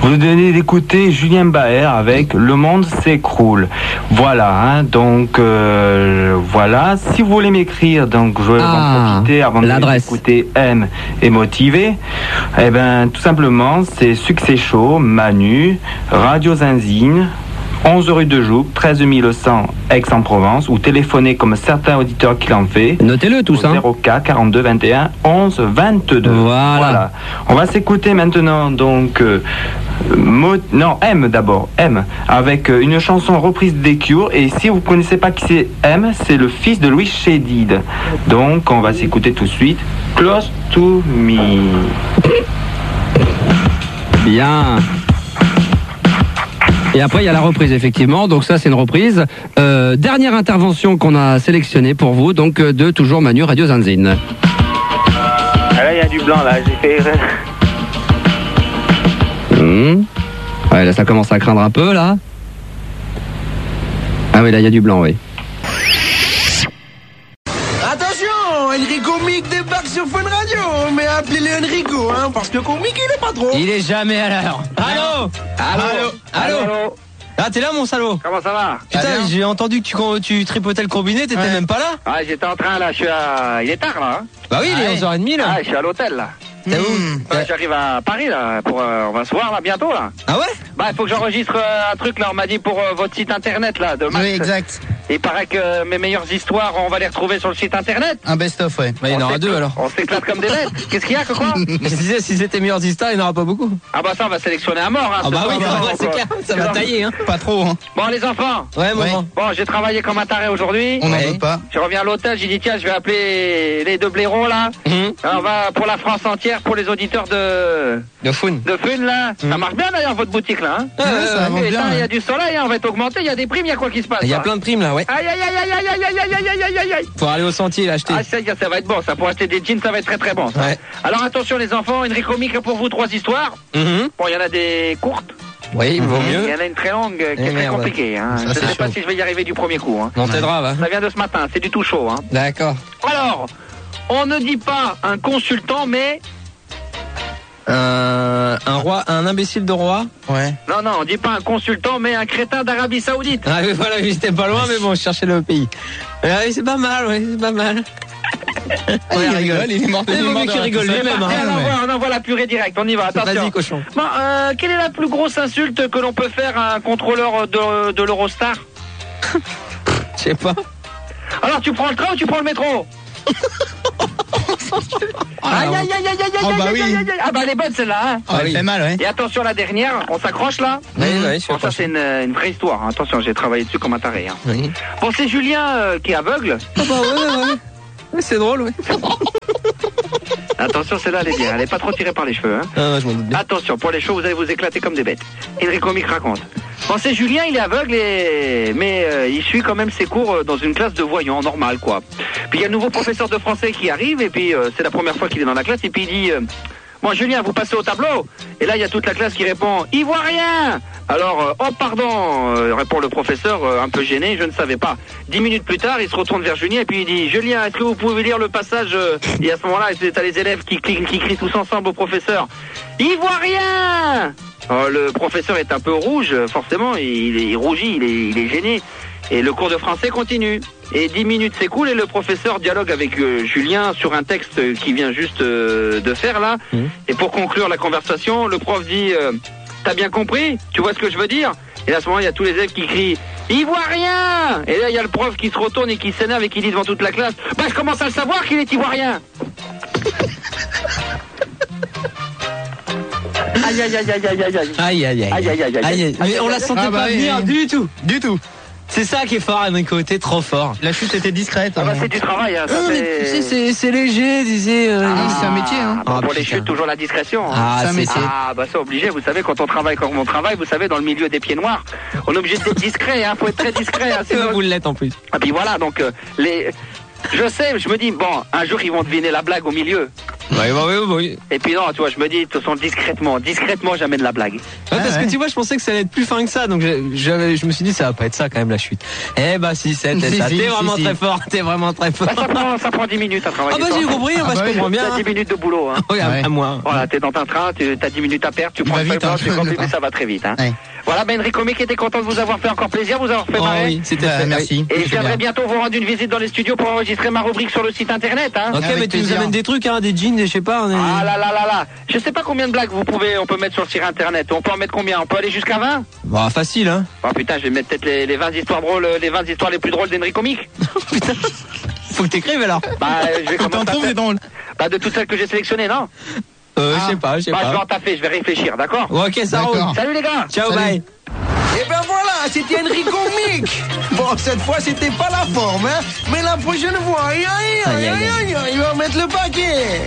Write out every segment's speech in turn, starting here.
Vous venez d'écouter Julien Baer avec Le Monde s'écroule. Voilà, hein, donc voilà. Si vous voulez m'écrire, donc je vais en profiter avant de écouter M et motiver. Eh ben, tout simplement, c'est Succès Chaud, Manu, Radio Zinzine, 11 rue de Joux, 13 100 Aix-en-Provence, ou téléphoner comme certains auditeurs qui l'ont fait. Notez-le tout ça. 04 42 21 11 22. Voilà. On va s'écouter maintenant donc M d'abord, M, avec une chanson reprise des Cure. Et si vous ne connaissez pas qui c'est M, c'est le fils de Louis Chédid. Donc on va s'écouter tout de suite Close to Me. Bien. Et après, il y a la reprise, effectivement. Donc ça, c'est une reprise. Dernière intervention qu'on a sélectionnée pour vous, donc de toujours Manu, Radio Zinzine. Ah là, il y a du blanc, là. J'ai fait... Ouais, là, ça commence à craindre un peu, là. Ah oui, là, il y a du blanc, oui. Attention, Enrico Mick débarque sur Fun Radio. Mais appelez-le Enrico, hein, parce que Mick, il est pas trop. Il est jamais à l'heure. Allô. Ah, t'es là, mon salaud? Comment ça va? Putain, j'ai entendu que tu tripotais le combiné, t'étais même pas là? Ah, j'étais en train, là, il est tard, là. Hein. Bah oui, il est 11h30, là. Ah, je suis à l'hôtel, là. T'es où? Bah, j'arrive à Paris, là, on va se voir, là, bientôt, là. Ah ouais? Bah, il faut que j'enregistre un truc, là, on m'a dit pour votre site internet, là, de Max. Oui, exact. Il paraît que mes meilleures histoires, on va les retrouver sur le site internet. Un best-of, ouais. Bah, il y en aura deux, alors. On s'éclate comme des bêtes. Qu'est-ce qu'il y a, que quoi? Je disais, si c'était meilleures histoires, il n'y en aura pas beaucoup. Ah bah ça, on va sélectionner à mort, hein. Ah bah oui, c'est clair, ça va tailler, hein. Pas trop, hein. Bon, les enfants. Ouais, maman. Bon, j'ai travaillé comme un taré aujourd'hui. On n'en veut pas. Je reviens à l'hôtel, j'ai dit tiens, je vais appeler les deux blaireaux là. Alors, on va pour la France entière, pour les auditeurs de Fun là. Ça marche bien d'ailleurs votre boutique là. Hein. Ouais, ça avance bien. Il y a du soleil, hein, on va être augmenté, il y a des primes, il y a quoi qui se passe? Il y a plein de primes là, ouais. Aïe aïe aïe aïe aïe aïe aïe aïe aïe aïe aïe. Pour aller au sentier l'acheter. Ah ça va être bon, ça pour acheter des jeans, ça va être très très bon. Ça. Ouais. Alors attention les enfants, Enrico Mick a pour vous 3 histoires. Bon, il y en a des courtes. Oui, il vaut mieux. Il y en a une très longue qui est très compliquée. Hein. Je ne sais pas si je vais y arriver du premier coup. Hein. Non, t'aideras, va. Ça vient de ce matin, c'est du tout chaud. Hein. D'accord. Alors, on ne dit pas un consultant, mais... Un roi, un imbécile de roi? Ouais. Non, on dit pas un consultant, mais un crétin d'Arabie Saoudite. Ah oui, voilà, j'étais pas loin, mais bon, je cherchais le pays. Ah oui, c'est pas mal, c'est pas mal. Il rigole, il est mort de rire. Il rigole lui-même. On envoie la purée directe, on y va, attention. Vas-y, cochon. Bon, quelle est la plus grosse insulte que l'on peut faire à un contrôleur de l'Eurostar? Je sais pas. Alors, tu prends le train ou tu prends le métro? Aïe aïe aïe aïe aïe aïe aïe aïe. Ah bah elle est bonne celle-là, hein. Ah, elle fait mal, ouais. Et attention la dernière, on s'accroche là. Oui, bon, ça c'est une vraie histoire, hein. Attention, j'ai travaillé dessus comme un taré, hein. Oui. Bon, c'est Julien qui est aveugle. Ah bah ouais. C'est drôle, ouais. Attention, celle-là elle est bien, elle est pas trop tirée par les cheveux, hein. Ah, je m'en doute bien. Attention, pour les shows, vous allez vous éclater comme des bêtes. Enrico Mick raconte. Bon, c'est Julien, il est aveugle, mais il suit quand même ses cours dans une classe de voyants, normal quoi. Puis il y a le nouveau professeur de français qui arrive, et puis c'est la première fois qu'il est dans la classe, et puis il dit bon Julien, vous passez au tableau. Et là il y a toute la classe qui répond ivoirien. Alors oh pardon, répond le professeur un peu gêné, je ne savais pas. 10 minutes plus tard, il se retourne vers Julien et puis il dit Julien, est-ce que vous pouvez lire le passage et à ce moment-là, t'as les élèves qui crient tous ensemble au professeur ivoirien. Le professeur est un peu rouge, forcément, il rougit, il est gêné. Et le cours de français continue. Et 10 minutes s'écoulent et le professeur dialogue avec Julien sur un texte qu'il vient juste de faire là. Et pour conclure la conversation, le prof dit t'as bien compris? Tu vois ce que je veux dire? Et à ce moment, il y a tous les élèves qui crient ivoirien. Et là, il y a le prof qui se retourne et qui s'énerve et qui dit devant toute la classe bah je commence à le savoir qu'il est ivoirien. Aïe aïe aïe aïe aïe aïe aïe. Aïe aïe aïe. Aïe aïe aïe aïe. Mais on la sentait pas venir du tout. Du tout. C'est ça qui est fort, Enrico, t'es trop fort. La chute était discrète. Ah bah c'est du travail, hein. Non, mais tu sais, c'est léger, disais. C'est un métier, hein. Bah, pour les chutes, toujours la discrétion. Hein. Ah, c'est un métier. Ah bah c'est obligé, vous savez, quand on travaille comme on travaille, vous savez, dans le milieu des pieds noirs, on est obligé d'être discret, hein. Faut être très discret. Hein, vous l'êtes en plus. Et puis voilà, donc Je sais, je me dis, bon, un jour ils vont deviner la blague au milieu. Oui. Et puis non, tu vois, je me dis, de toute façon, discrètement, j'amène la blague. Parce que tu vois, je pensais que ça allait être plus fin que ça, donc je me suis dit, ça va pas être ça quand même la chute. Eh bah si, c'était ça. T'es vraiment très fort, Bah, ça prend 10 minutes à travailler. Ah bah j'ai compris, je comprends bien. T'as 10 minutes de boulot, hein. Oui, à moi. Voilà, t'es dans un train, t'as 10 minutes à perdre, tu prends le feuille, tu continues, ça va très vite, hein. Ouais. Voilà, ben Enrico Mick était content de vous avoir fait encore plaisir, vous avoir fait marrer. Oui, c'était fait. Merci. Et je viendrai bientôt vous rendre une visite dans les studios pour enregistrer ma rubrique sur le site internet, hein. Ok, mais tu nous amènes des trucs, hein, des jeans, je sais pas. Ah là. Je sais pas combien de blagues on peut mettre sur le site internet. On peut en mettre combien? On peut aller jusqu'à 20? Bah facile, hein. Oh putain, je vais mettre peut-être les 20 histoires drôles, les 20 histoires les plus drôles d'Enrico Mick. Putain. Faut que t'écrives alors. Bah, je vais commencer à faire. drôle. Bah, de toutes celles que j'ai sélectionnées, non? Je sais pas. Bah, je vais en taffer, je vais réfléchir, d'accord? Ok, ça roule. Salut les gars! Ciao, bye. Et ben voilà, c'était Enrico Mick. Bon, cette fois, c'était pas la forme, hein. Mais la prochaine fois, il va mettre le paquet.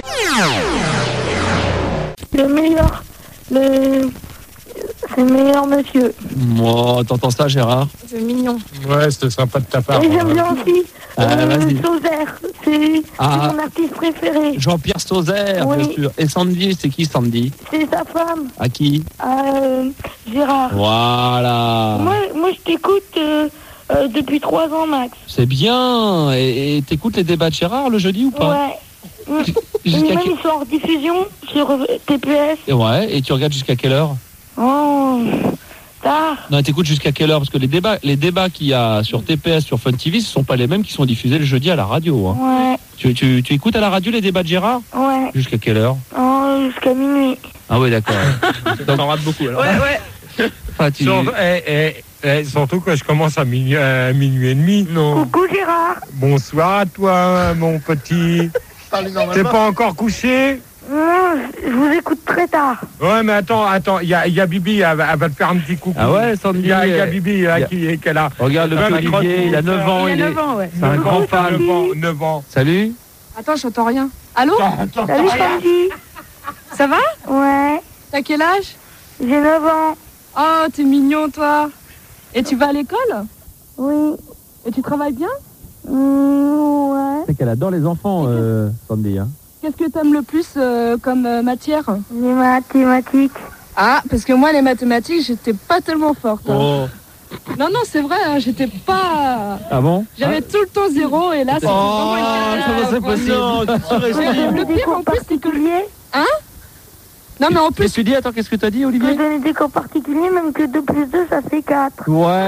Le meilleur, c'est le meilleur monsieur. Oh, t'entends ça, Gérard? C'est mignon. Ouais, c'était sympa de ta part. Et j'aime bien aussi vas-y. Sauzère. C'est mon artiste préféré. Jean-Pierre Sauzère, Oui. bien sûr. Et Sandy, c'est qui Sandy? C'est sa femme, À qui? Gérard. Voilà. Moi, je t'écoute depuis 3 ans, Max. C'est bien. Et t'écoutes les débats de Gérard le jeudi ou pas? Ouais. Jusqu'à Même ils sont en diffusion sur TPS. Ouais, et tu regardes jusqu'à quelle heure? Oh, tard. Non, t'écoutes jusqu'à quelle heure? Parce que les débats qu'il y a sur TPS, sur Fun TV, ce sont pas les mêmes qui sont diffusés le jeudi à la radio. Hein. Ouais. Tu écoutes à la radio les débats de Gérard? Ouais. Jusqu'à quelle heure? Oh, jusqu'à minuit. Ah oui, d'accord. T'en rates beaucoup alors. Ouais. Enfin, tu- Surtout que je commence à minuit et demi. Non. Coucou, Gérard. Bonsoir à toi, mon petit. T'es pas encore couché? Non, je vous écoute très tard. Ouais, mais attends, il y a Bibi, elle va te faire un petit coucou. Ah ouais, Sandy. Il y a Bibi là, qui est là. Regarde le petit Olivier, il a 9 ans. Il a 9 ans, ouais. C'est un grand fan. 9 ans. Salut. Attends, j'entends rien. Allô? Salut, Sandy. Ça va? Ouais. T'as quel âge? J'ai 9 ans. Oh, t'es mignon, toi. Et tu vas à l'école? Oui. Et tu travailles bien? Ouais. C'est qu'elle adore les enfants, Sandy. Hein. Qu'est-ce que t'aimes le plus comme matière? Les mathématiques. Ah, parce que moi, les mathématiques, j'étais pas tellement forte. Hein. Oh. Non, j'étais j'étais pas... Ah bon? J'avais tout le temps 0 et là, c'était vraiment une comment c'est possible? Le pire, en plus, c'est que... Hein? Non, mais en plus... Qu'est-ce que tu dis? Attends, qu'est-ce que tu as dit, Je Olivier? peux donner des cours particuliers, même que 2 plus 2, ça fait 4. Ouais.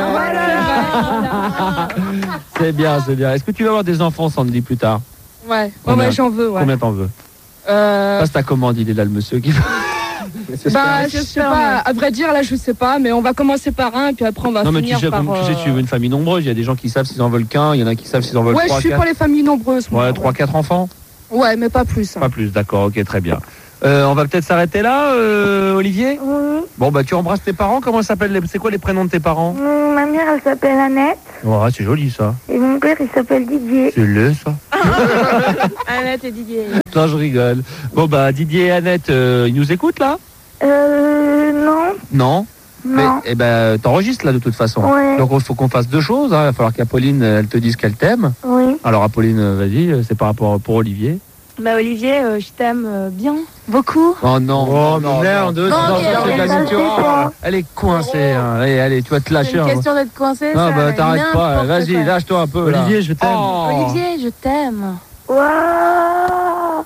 C'est bien, c'est bien. Est-ce que tu vas avoir des enfants, Sandy, plus tard? Ouais, Combien? j'en veux, ouais. Combien t'en veux? Passe ta commande, il est là, le monsieur qui... Bah, je sais pas, à vrai dire, là, je sais pas, mais on va commencer par un, et puis après, on va Non, mais finir par... tu sais, tu veux une famille nombreuse. Il y a des gens qui savent s'ils en veulent qu'un, il y en a qui savent s'ils en veulent 3, Ouais, je suis 4. pour les familles nombreuses. Moi, Ouais, 3, 4 enfants? Ouais, mais pas plus. Hein. Pas plus, d'accord, ok, très bien. On va peut-être s'arrêter là, Olivier? Oui. Bon, bah, tu embrasses tes parents. Comment s'appellent c'est quoi les prénoms de tes parents? Ma mère, elle s'appelle Annette. Ouais, c'est joli, ça. Et mon père, il s'appelle Didier. C'est laid, ça. Annette et Didier. Non, je rigole. Bon, bah, Didier et Annette, ils nous écoutent, là? Non. Non? Mais, Non. eh ben, t'enregistres, là, de toute façon. Ouais. Donc, il faut qu'on fasse 2 choses. Hein. Il va falloir qu'Apolline, elle te dise qu'elle t'aime. Oui. Alors, Apolline, vas-y, c'est par rapport pour Olivier. Bah, Olivier, je t'aime bien. Beaucoup. Oh non, Oh, non, merde, non, non, c'est de la non, culture. non. Elle est coincée, hein. Allez, tu vas te lâcher. C'est une hein. question d'être coincé, Non, ça, bah, t'arrêtes pas. n'importe Vas-y, quoi. lâche-toi un peu, là. Olivier, je t'aime. Oh. Olivier, je t'aime. Waouh.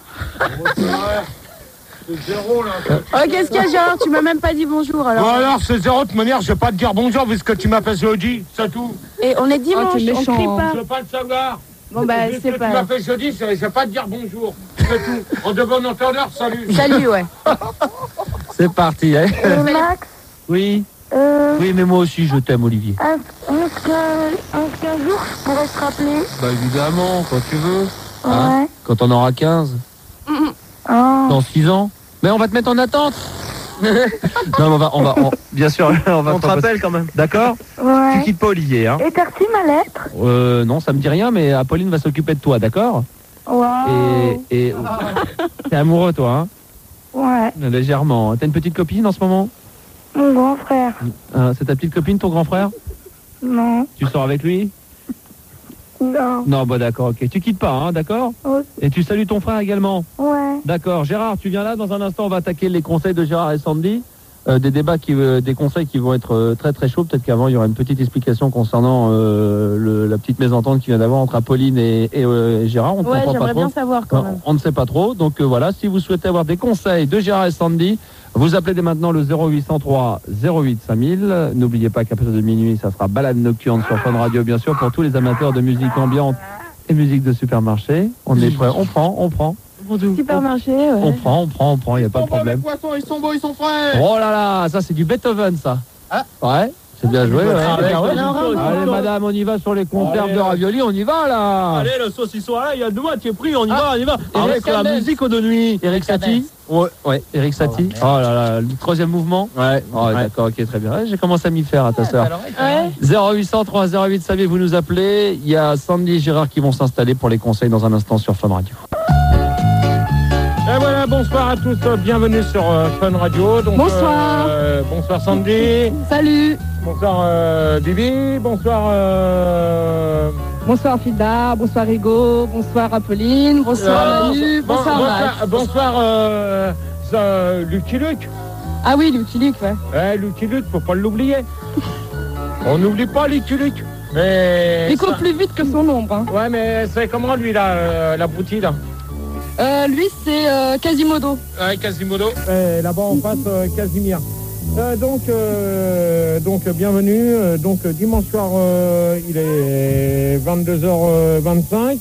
C'est 0 là. Oh, qu'est-ce qu'il y a, Gérard? Tu m'as même pas dit bonjour, alors. Bon alors, c'est 0 de toute manière, je vais pas te dire bonjour puisque tu m'as fait jeudi, c'est tout. Et on est dimanche, t'es on méchant. crie pas. Je veux pas le savoir. Bon, bah, Puisque c'est tu pas... m'as fait jeudi, je vais pas te dire bonjour, c'est tout. En de bon entendeur, salut. Salut, ouais. C'est parti, hein. Max, Oui, oui, mais moi aussi, je t'aime, Olivier. est-ce qu'un jour, je pourrais te rappeler? Bah, évidemment, quand tu veux. Ouais. Quand on aura 15, Oh. dans 6 ans. Mais on va te mettre en attente. Non, mais bien sûr, on te rappelle quand même. D'accord? Tu Ouais. quittes pas Olivier, hein. Et t'as reçu ma lettre? Non, ça me dit rien, mais Apolline va s'occuper de toi, d'accord? Waouh. Et t'es amoureux, toi, Ouais. hein? Légèrement. T'as une petite copine en ce moment? Mon grand frère. C'est ta petite copine, ton grand frère? Non. Tu sors avec lui? Non. Non, bah d'accord, ok. Tu quittes pas, hein, d'accord? Oh. Et tu salues ton frère également? Ouais. D'accord. Gérard, tu viens là, dans un instant, on va attaquer les conseils de Gérard et Sandy. Des débats, des conseils qui vont être très très chauds. Peut-être qu'avant, il y aura une petite explication concernant la petite mésentente qui vient d'avoir entre Apolline et Gérard. On ne comprend pas trop. J'aimerais bien savoir quand même. On ne sait pas trop. Donc voilà, si vous souhaitez avoir des conseils de Gérard et Sandy, vous appelez dès maintenant le 0803 08 5000. N'oubliez pas qu'à partir de minuit, ça sera balade nocturne sur Fun Radio, bien sûr, pour tous les amateurs de musique ambiante et musique de supermarché. On est prêt, on prend. Supermarché, ouais. On prend, il n'y a pas de problème. Les poissons, ils sont beaux, ils sont frais. Oh là là, ça c'est du Beethoven, ça. Ah. Ouais, c'est bien joué. ouais. Allez madame, on y va sur les conserves de raviolis, on y va là. Allez, le saucisson là, il y a deux mois, tu es pris, on y va. Avec la Satie. musique de nuit. Eric Satie. Ouais, Eric Satie. Oh là là, le troisième mouvement. Ouais. Oh d'accord, ok, très bien. Ouais, j'ai commencé à m'y faire à ta sœur. Ouais. 0803 08 savez, vous nous appelez. Il y a Sandy et Gérard qui vont s'installer pour les conseils dans un instant sur Fun Radio. Et voilà, bonsoir à tous, bienvenue sur Fun Radio. Donc, Bonsoir. Bonsoir Sandy. Salut. Bonsoir Bibi. Bonsoir. Bonsoir Fida, bonsoir Hugo, bonsoir Apolline, bonsoir Manu, bonsoir Max. Bonsoir Lucky Luke. Ah oui, Lucky Luke, ouais. Lucky Luke, faut pas l'oublier. On n'oublie pas Lucky Luke. Mais Il court plus vite que son ombre. Hein. Ouais, mais c'est comment lui là, la broutille là? Lui, c'est Quasimodo. Ouais, Quasimodo. Là-bas en face, Casimir. Donc bienvenue. Donc dimanche soir, il est 22h25.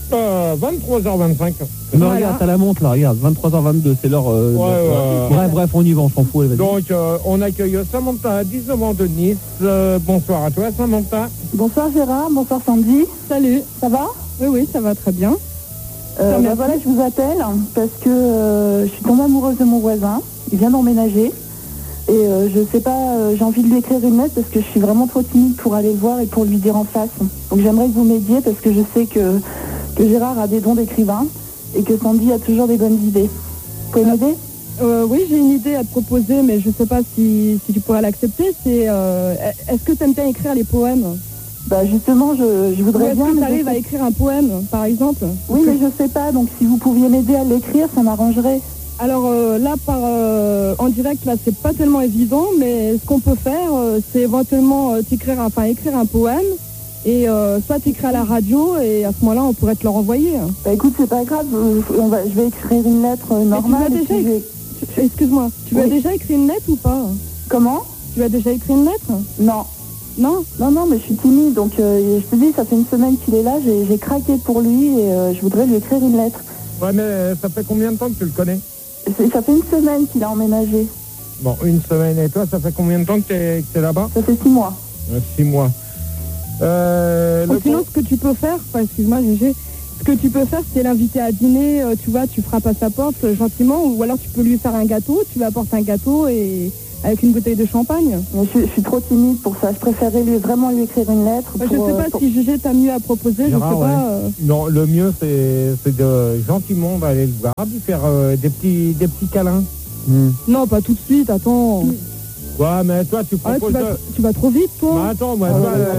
23h25. Non, regarde, t'as la montre là, regarde, 23h22, c'est l'heure. Bref, on y va, on s'en fout. Allez, donc, on accueille Samantha, 19 ans de Nice. Bonsoir à toi, Samantha. Bonsoir Gérard, bonsoir Sandy. Salut. Ça va? Oui, ça va très bien. Voilà, je vous appelle parce que je suis tombée amoureuse de mon voisin. Il vient d'emménager. Et je sais pas, j'ai envie de lui écrire une lettre parce que je suis vraiment trop timide pour aller le voir et pour lui dire en face. Donc j'aimerais que vous m'aidiez parce que je sais que Gérard a des dons d'écrivain et que Sandy a toujours des bonnes idées. Vous pouvez m'aider? Oui, j'ai une idée à te proposer, mais je sais pas si tu pourrais l'accepter. C'est est-ce que tu aimes bien écrire les poèmes? Bah justement, je voudrais bien... Est-ce que tu arrives à écrire un poème, par exemple? Oui, mais je sais pas, donc si vous pouviez m'aider à l'écrire, ça m'arrangerait. Alors là, en direct, là, c'est pas tellement évident, mais ce qu'on peut faire, c'est éventuellement écrire un poème, et soit t'écris à la radio, et à ce moment-là, on pourrait te le renvoyer. Bah écoute, c'est pas grave, je vais écrire une lettre normale. Excuse-moi, tu as déjà écrit une lettre ou pas? Comment? Tu as déjà écrit une lettre? Non. Non, mais je suis timide, donc je te dis, ça fait une semaine qu'il est là, j'ai craqué pour lui, et je voudrais lui écrire une lettre. Ouais, mais ça fait combien de temps que tu le connais? Ça fait une semaine qu'il a emménagé. Bon, une semaine. Et toi, ça fait combien de temps que t'es là-bas? Ça fait 6 mois. 6 mois. Sinon, ce que tu peux faire, excuse-moi, Gégé, ce que tu peux faire, c'est l'inviter à dîner, tu vois, tu frappes à sa porte gentiment, ou alors tu peux lui faire un gâteau, tu lui apportes un gâteau et avec une bouteille de champagne. Je suis trop timide pour ça, je préférerais vraiment lui écrire une lettre. Je sais pas si Gégé t'as mieux à proposer, Gérard, je sais pas. Non, le mieux c'est de gentiment d'aller le voir, lui faire des petits câlins. Non, pas tout de suite, attends. Ouais, mais toi tu proposes... tu vas trop vite, toi. Mais attends, moi,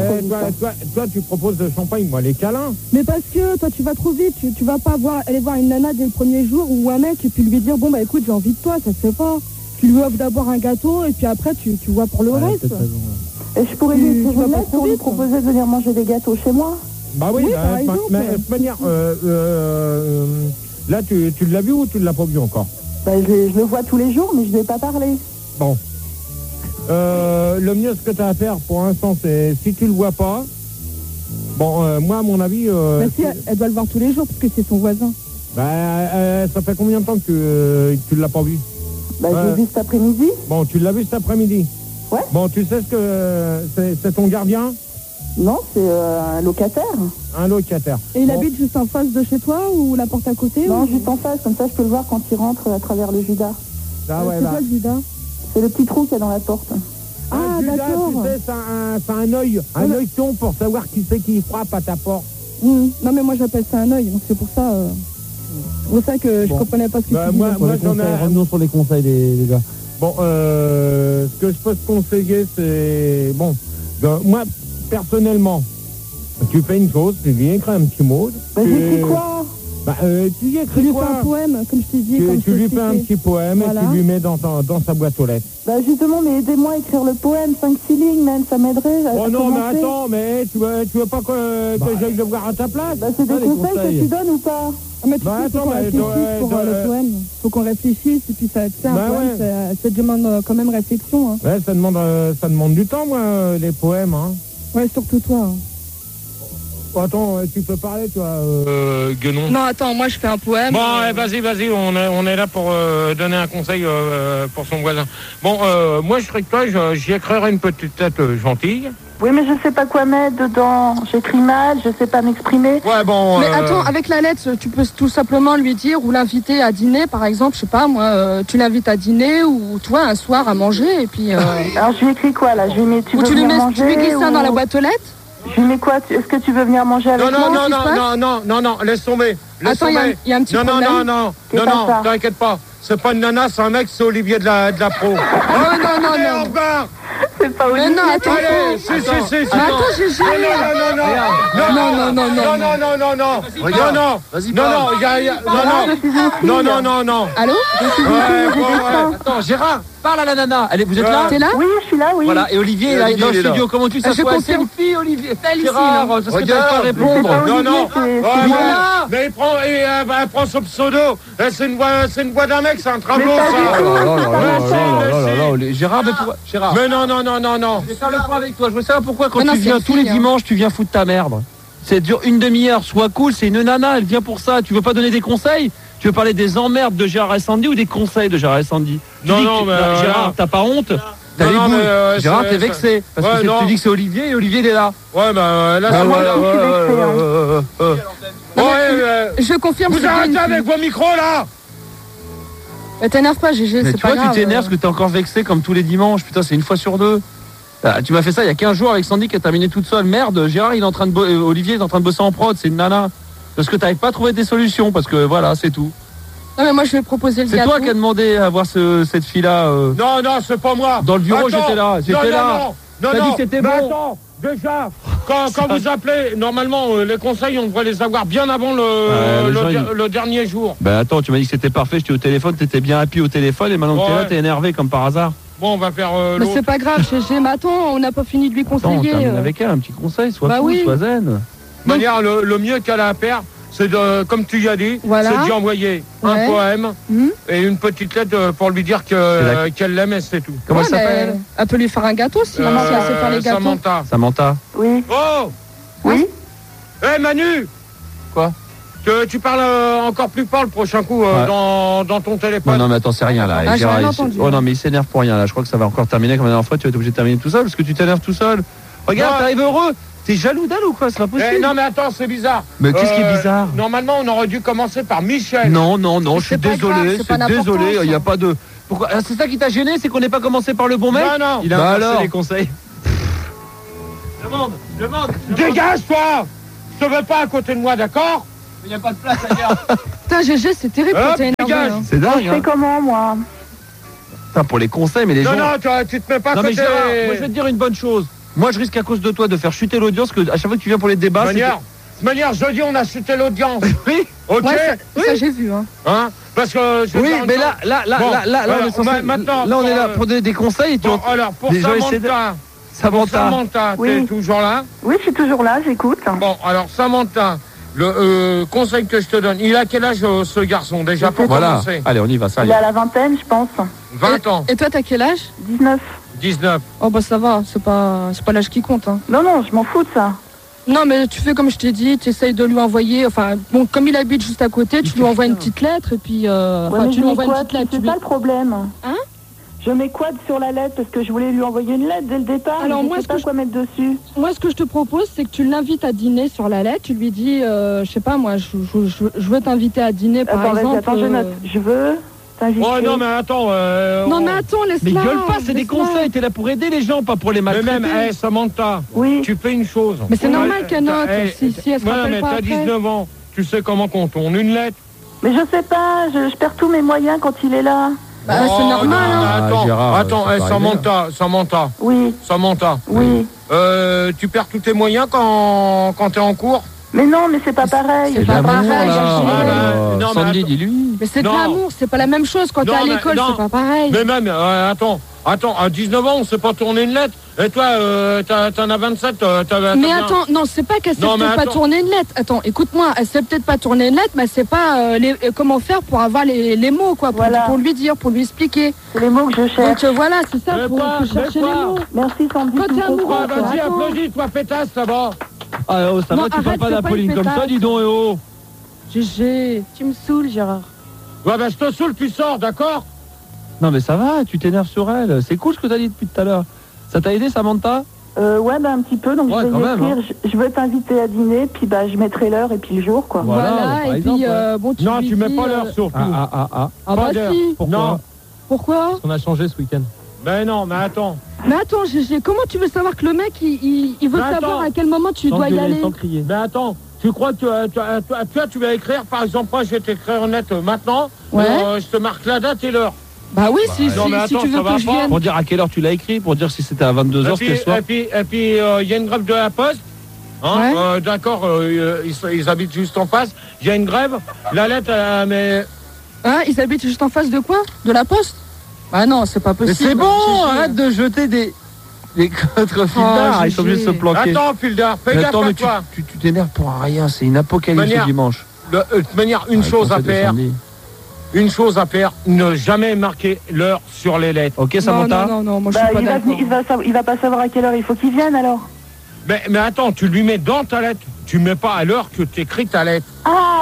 toi tu proposes de champagne, moi les câlins. Mais parce que toi tu vas trop vite, tu vas pas aller voir une nana dès le premier jour ou un mec et puis lui dire bon bah écoute j'ai envie de toi, ça se fait pas. Tu lui offres d'abord un gâteau et puis après tu vois pour le reste. Et je pourrais lui écrire une lettre pour lui proposer de venir manger des gâteaux chez moi. Bah oui, par exemple. Mais de toute manière, là tu l'as vu ou tu ne l'as pas vu encore? Bah je le vois tous les jours mais je ne vais pas parler. Bon. Le mieux ce que tu as à faire pour l'instant c'est si tu le vois pas, bon moi à mon avis... Bah si, elle doit le voir tous les jours parce que c'est son voisin. Bah ça fait combien de temps que tu l'as pas vu? Bah je l'ai vu cet après-midi. Bon, tu l'as vu cet après-midi? Ouais. Bon, tu sais ce que c'est ton gardien? Non, c'est un locataire. Un locataire. Et il habite juste en face de chez toi ou la porte à côté? Non, juste en face, comme ça je peux le voir quand il rentre à travers le judas. Ah ouais, c'est quoi le judas? C'est le petit trou qu'il y a dans la porte. Ah d'accord. Tu sais, c'est un œil, œilleton pour savoir qui c'est qui frappe à ta porte. Non mais moi j'appelle ça un œil, donc c'est pour ça... C'est pour ça que je comprenais pas ce que tu disais. Moi j'en ai... Revenons sur les conseils les gars. Bon, ce que je peux te conseiller, c'est... Bon, moi, personnellement, Tu fais une chose, tu lui écris un petit mot. Bah, j'écris quoi? Tu lui écris Tu lui quoi? fais un poème, comme je t'ai dit. Tu lui fais un petit poème Voilà. et tu lui mets dans sa boîte aux lettres. Bah justement, mais aidez-moi à écrire le poème, 5-6 lignes même, ça m'aiderait. Oh non, mais attends, mais tu veux pas que j'aille le voir à ta place? Bah c'est des conseils que tu donnes ou pas? Ah, mais tu sais, faut qu'on réfléchisse pour le poème. Faut qu'on réfléchisse et puis ça, tu sais, un poème, ça demande quand même réflexion. Hein. Ouais, ça demande du temps, moi, les poèmes. Hein. Ouais, surtout toi. Hein. Attends, tu peux parler, toi, Guenon? Non, attends, moi je fais un poème. Bon, vas-y, on est là pour donner un conseil pour son voisin. Bon, moi, je serais que toi, j'y écrirais une petite tête gentille. Oui, mais je sais pas quoi mettre dedans. J'écris mal, je sais pas m'exprimer. Ouais, bon... Mais attends, avec la lettre, tu peux tout simplement lui dire ou l'inviter à dîner, par exemple, je sais pas, moi, tu l'invites à dîner ou toi, un soir, à manger, et puis... Alors, je lui écris quoi, là? Je lui mets, tu ou veux tu lui venir mets, manger, tu lui glisses ça dans la boîte aux lettres? Je lui mets quoi? Est-ce que tu veux venir manger avec moi? Non, laisse tomber. Attends, il y a un petit problème. Non, t'inquiète pas. C'est pas une nana, c'est un mec, c'est Olivier de la pro. Oh non. C'est pas Olivier. Mais non, attends. Allez, si. Attends, j'ai Non. Allô? Attends, Gérard, parle à la nana. Allez, vous êtes là? T'es là? Oui, je suis là, oui. Voilà, et Olivier est dans le studio. Comment tu s'assois? C'est une fille, Olivier. Gérard, ça serait pas à répondre. Non. Mais elle prend son pseudo. C'est une voix d'un mec, c'est un travelot, ça. Gérard, mais pourquoi? Gérard. Mais non. Je vais faire le point avec toi. Je veux savoir pourquoi quand non, tu viens c'est tous les fille, hein. dimanches, tu viens foutre ta merde. C'est dure une demi-heure. Sois cool, c'est une nana, elle vient pour ça. Tu veux pas donner des conseils? Tu veux parler des emmerdes de Gérard et Sandy ou des conseils de Gérard et Sandy? Non, mais Gérard, t'as pas honte? T'as les boules. Gérard, t'es vexé. Parce que tu dis que c'est Olivier et Olivier il est là. Ouais, bah là, Je confirme. Vous arrêtez avec vos micros, là! Mais t'énerve pas, GG, Mais c'est tu pas vois, grave. tu t'énerves parce que t'es encore vexé comme tous les dimanches. Putain, c'est une fois sur deux. Ah, tu m'as fait ça il y a 15 jours avec Sandy qui a terminé toute seule. Merde, Gérard, il est en train de Olivier est en train de bosser en prod, c'est une nana. Parce que t'arrives pas à trouver des solutions, parce que voilà, c'est tout. Non, mais moi je vais proposer le gâteau. C'est toi qui as demandé à voir cette fille-là. Non, c'est pas moi. Dans le bureau, j'étais là. Non. T'as dit que c'était bon. Attends, déjà, quand vous appelez, normalement, les conseils, on devrait les avoir bien avant le dernier jour. Bah attends, tu m'as dit que c'était parfait, j'étais au téléphone, t'étais bien happy au téléphone, et maintenant que t'es là, t'es énervé comme par hasard. Bon, on va faire Mais c'est pas grave, GG, mais attends, on n'a pas fini de lui conseiller. Attends, termine avec elle, un petit conseil, sois cool, sois zen. De manière, le mieux qu'elle a à faire, c'est de, comme tu y as dit, c'est de lui envoyer un poème et une petite lettre pour lui dire qu'elle l'aime et c'est tout. Comment elle s'appelle? Elle peut lui faire un gâteau si elle sait faire les gâteaux. Samantha. Oui. Oh! Oui? Manu! Quoi? Tu parles encore plus fort le prochain coup dans ton téléphone. Non, mais attends, c'est rien là. J'ai rien entendu. Oh non, mais il s'énerve pour rien là. Je crois que ça va encore terminer comme la dernière fois. Tu vas être obligé de terminer tout seul parce que tu t'énerves tout seul. Regarde, t'arrives heureux. T'es jaloux d'elle ou quoi? C'est pas possible. Non, mais attends, c'est bizarre. Mais qu'est-ce qui est bizarre? Normalement, on aurait dû commencer par Michel. Non, je suis désolé. C'est désolé. Il n'y a pas de. Pourquoi? C'est ça qui t'a gêné? C'est qu'on n'ait pas commencé par le bon mec? Non. Il a inversé les conseils. Demande. Dégage-toi! Je te veux pas à côté de moi, d'accord? Il n'y a pas de place ailleurs. Putain, GG, c'est terrible quand t'es énervé. C'est dingue. Je fais comment, moi? Putain, pour les conseils, mais les gens. Non, tu te mets pas à côté. Mais Gérard, moi je vais te dire une bonne chose. Moi je risque à cause de toi de faire chuter l'audience, que à chaque fois que tu viens pour les débats. De manière, jeudi on a chuté l'audience. Oui. Ok. Ouais, ça j'ai vu. Hein? Parce que. Oui, mais là, on est là pour donner des conseils. Alors pour Samantha, t'es toujours là? Oui, je suis toujours là, j'écoute. Bon, alors Samantha, le conseil que je te donne, il a quel âge ce garçon déjà pour commencer? Allez, on y va, ça. Il est à la vingtaine, je pense. 20 ans. Et toi, t'as quel âge? 19. Oh bah ça va, c'est pas l'âge qui compte. Hein. Non, je m'en fous de ça. Non, mais tu fais comme je t'ai dit, tu essayes de lui envoyer, enfin, bon, comme il habite juste à côté, tu lui envoies une petite lettre et puis, tu lui envoies une petite lettre. C'est pas le problème. Hein? Je mets quoi sur la lettre parce que je voulais lui envoyer une lettre dès le départ. Alors moi, je sais pas quoi mettre dessus. Moi, ce que je te propose, c'est que tu l'invites à dîner sur la lettre. Tu lui dis, je sais pas, moi, je veux t'inviter à dîner, par exemple. Attends, je note. Je veux t'inviter. Oh non, mais attends. Non, mais attends, laisse-la. Mais gueule pas, c'est des conseils. T'es là pour aider les gens, pas pour les maltraiter. Mais même, Samantha, tu fais une chose. Mais c'est normal qu'elle note. Si elle se rappelle pas après. T'as 19 ans. Tu sais comment qu'on tourne une lettre? Mais je sais pas. Je perds tous mes moyens quand il est là. Bah, c'est normal. Non, et Gérard. Attends, Samantha. Oui. Samantha. Oui. Tu perds tous tes moyens quand t'es en cours? Mais non, mais c'est pas pareil. C'est pas pareil. Non, Sandy, dis-lui. Mais c'est de l'amour, c'est pas la même chose. Quand t'es à l'école, c'est pas pareil. Mais même, attends, à 19 ans, on sait pas tourner une lettre. Et toi, t'en as 27. Mais attends, non, c'est pas qu'elle sait peut-être pas tourner une lettre. Attends, écoute-moi, elle sait peut-être pas tourner une lettre, mais elle sait pas comment faire pour avoir les mots, quoi, pour lui dire, pour lui expliquer. C'est les mots que je cherche. Donc voilà, c'est ça, faut chercher les mots. Merci Sandy. Quand t'es amoureux, vas-y, applaudis-toi, pétasse, là-bas. Ah, oh, ça va, tu parles pas d'Apolline comme ça, dis donc, et oh. GG, tu me saoules, Gérard. Ouais, je te saoule, tu sors, d'accord? Non, mais ça va, tu t'énerves sur elle. C'est cool ce que t'as dit depuis tout à l'heure. Ça t'a aidé, Samantha? Ouais, un petit peu, donc je vais écrire. Hein. Je veux t'inviter à dîner, puis je mettrai l'heure et puis le jour, quoi. Voilà, et puis bon, tu non, tu mets pas l'heure surtout. Ah bah si. Pourquoi? Non. Pourquoi? Parce qu'on a changé ce week-end. Ben non, mais attends. Mais attends, GG, comment tu veux savoir que le mec, il veut savoir à quel moment tu dois y aller? Sans crier. Mais attends, tu crois que tu vas écrire, par exemple, moi je vais t'écrire en net maintenant, je te marque la date et l'heure. Bah oui, si tu veux que je vienne. Pour dire à quelle heure tu l'as écrit, pour dire si c'était à 22h, c'était le soir. Et puis, il y a une grève de la Poste. Hein, d'accord, ils habitent juste en face. Il y a une grève. La lettre, mais... Hein, ils habitent juste en face de quoi? De la Poste? Ah non, c'est pas possible. Mais c'est bon, arrête de jeter des contre-Fildar, ils sont obligés de se planquer. Attends, Fildar, fais gaffe à toi. Tu t'énerves pour rien, c'est une apocalypse ce dimanche. De manière, une chose à faire, ne jamais marquer l'heure sur les lettres. Ok, Samantha? Non, moi je suis pas d'accord. Il va pas savoir à quelle heure il faut qu'il vienne alors. Mais attends, tu lui mets dans ta lettre. Tu mets pas à l'heure que tu écris ta lettre.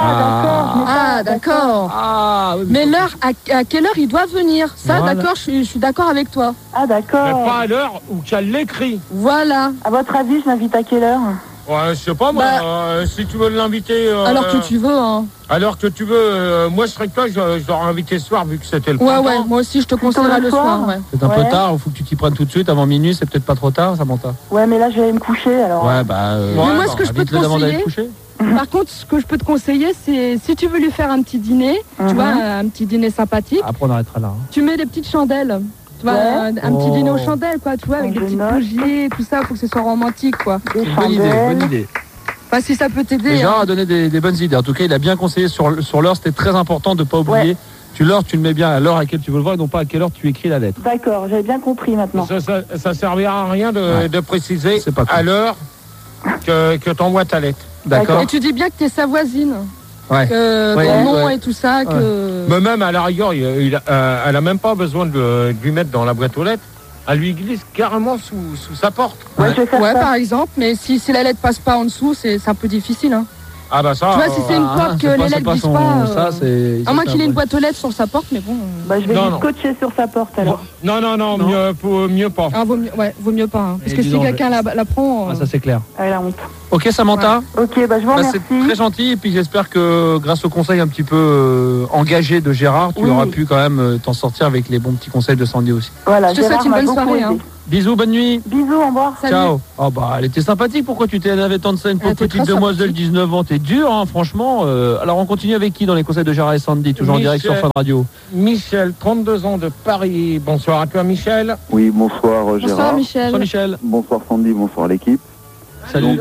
D'accord. Mais l'heure, à quelle heure il doit venir? Ça, voilà. D'accord, je suis d'accord avec toi. Ah, d'accord. Mais pas à l'heure où qu'elle l'écrit. Voilà. À votre avis, je l'invite à quelle heure? Ouais, je sais pas, moi, si tu veux l'inviter... alors que tu veux, hein. Alors que tu veux, moi je serais que toi, je l'aurais invité ce soir vu que c'était le printemps. Ouais, moi aussi je te conseillerais le soir. C'est un peu tard, il faut que tu t'y prennes tout de suite, avant minuit, c'est peut-être pas trop tard, Samantha. Ouais, mais là je vais aller me coucher alors. Ouais, mais moi ce que je peux te conseiller, par contre ce que je peux te conseiller, c'est si tu veux lui faire un petit dîner, tu vois, un petit dîner sympathique. Après on arrêtera là. Tu mets des petites chandelles. Tu vois, un petit dîner aux chandelles, quoi, tu vois, avec des petites bougies, tout ça, faut que ce soit romantique, quoi. Bonne idée. Bah, si ça peut t'aider. Jean a donné des bonnes idées. En tout cas, il a bien conseillé sur l'heure. C'était très important de ne pas oublier. Tu le mets bien à l'heure à laquelle tu veux le voir et non pas à quelle heure tu écris la lettre. D'accord, j'avais bien compris maintenant. Ça servira à rien de préciser à l'heure que tu envoies ta lettre. D'accord. Et tu dis bien que tu es sa voisine. Ouais. Que ton nom et tout ça. Que... Mais même à la rigueur, elle a même pas besoin de lui mettre dans la boîte aux lettres. Elle lui glisse carrément sous sa porte. Ouais, par exemple, mais si la lettre passe pas en dessous, c'est un peu difficile. Hein. Ah bah ça. Tu vois, si c'est une porte que les lettres glissent pas. À moins qu'il ait une boîte aux lettres sur sa porte, mais bon. Bah je vais lui scotcher sur sa porte alors. Non, mieux pas. Ah, vaut mieux pas. Hein. Parce que si quelqu'un la prend. Ah, ça c'est clair. Elle a honte. Ok, Samantha. Ouais. Ok, je vous remercie. C'est très gentil et puis j'espère que grâce au conseil un petit peu engagé de Gérard, tu auras pu quand même t'en sortir avec les bons petits conseils de Sandy aussi. Voilà, je te souhaite une bonne soirée. Hein. Bisous, bonne nuit. Bisous, au revoir. Salut. Ciao. Oh elle était sympathique. Pourquoi tu t'es énervé tant de ça, une petite demoiselle 19 ans? T'es dur, hein, franchement. Alors on continue avec qui dans les conseils de Gérard et Sandy, toujours en direct sur Fun Radio? Michel, 32 ans de Paris. Bonsoir à toi, Michel. Oui, bonsoir Gérard. Bonsoir Michel. Bonsoir Michel. Bonsoir Sandy, bonsoir l'équipe. Salut.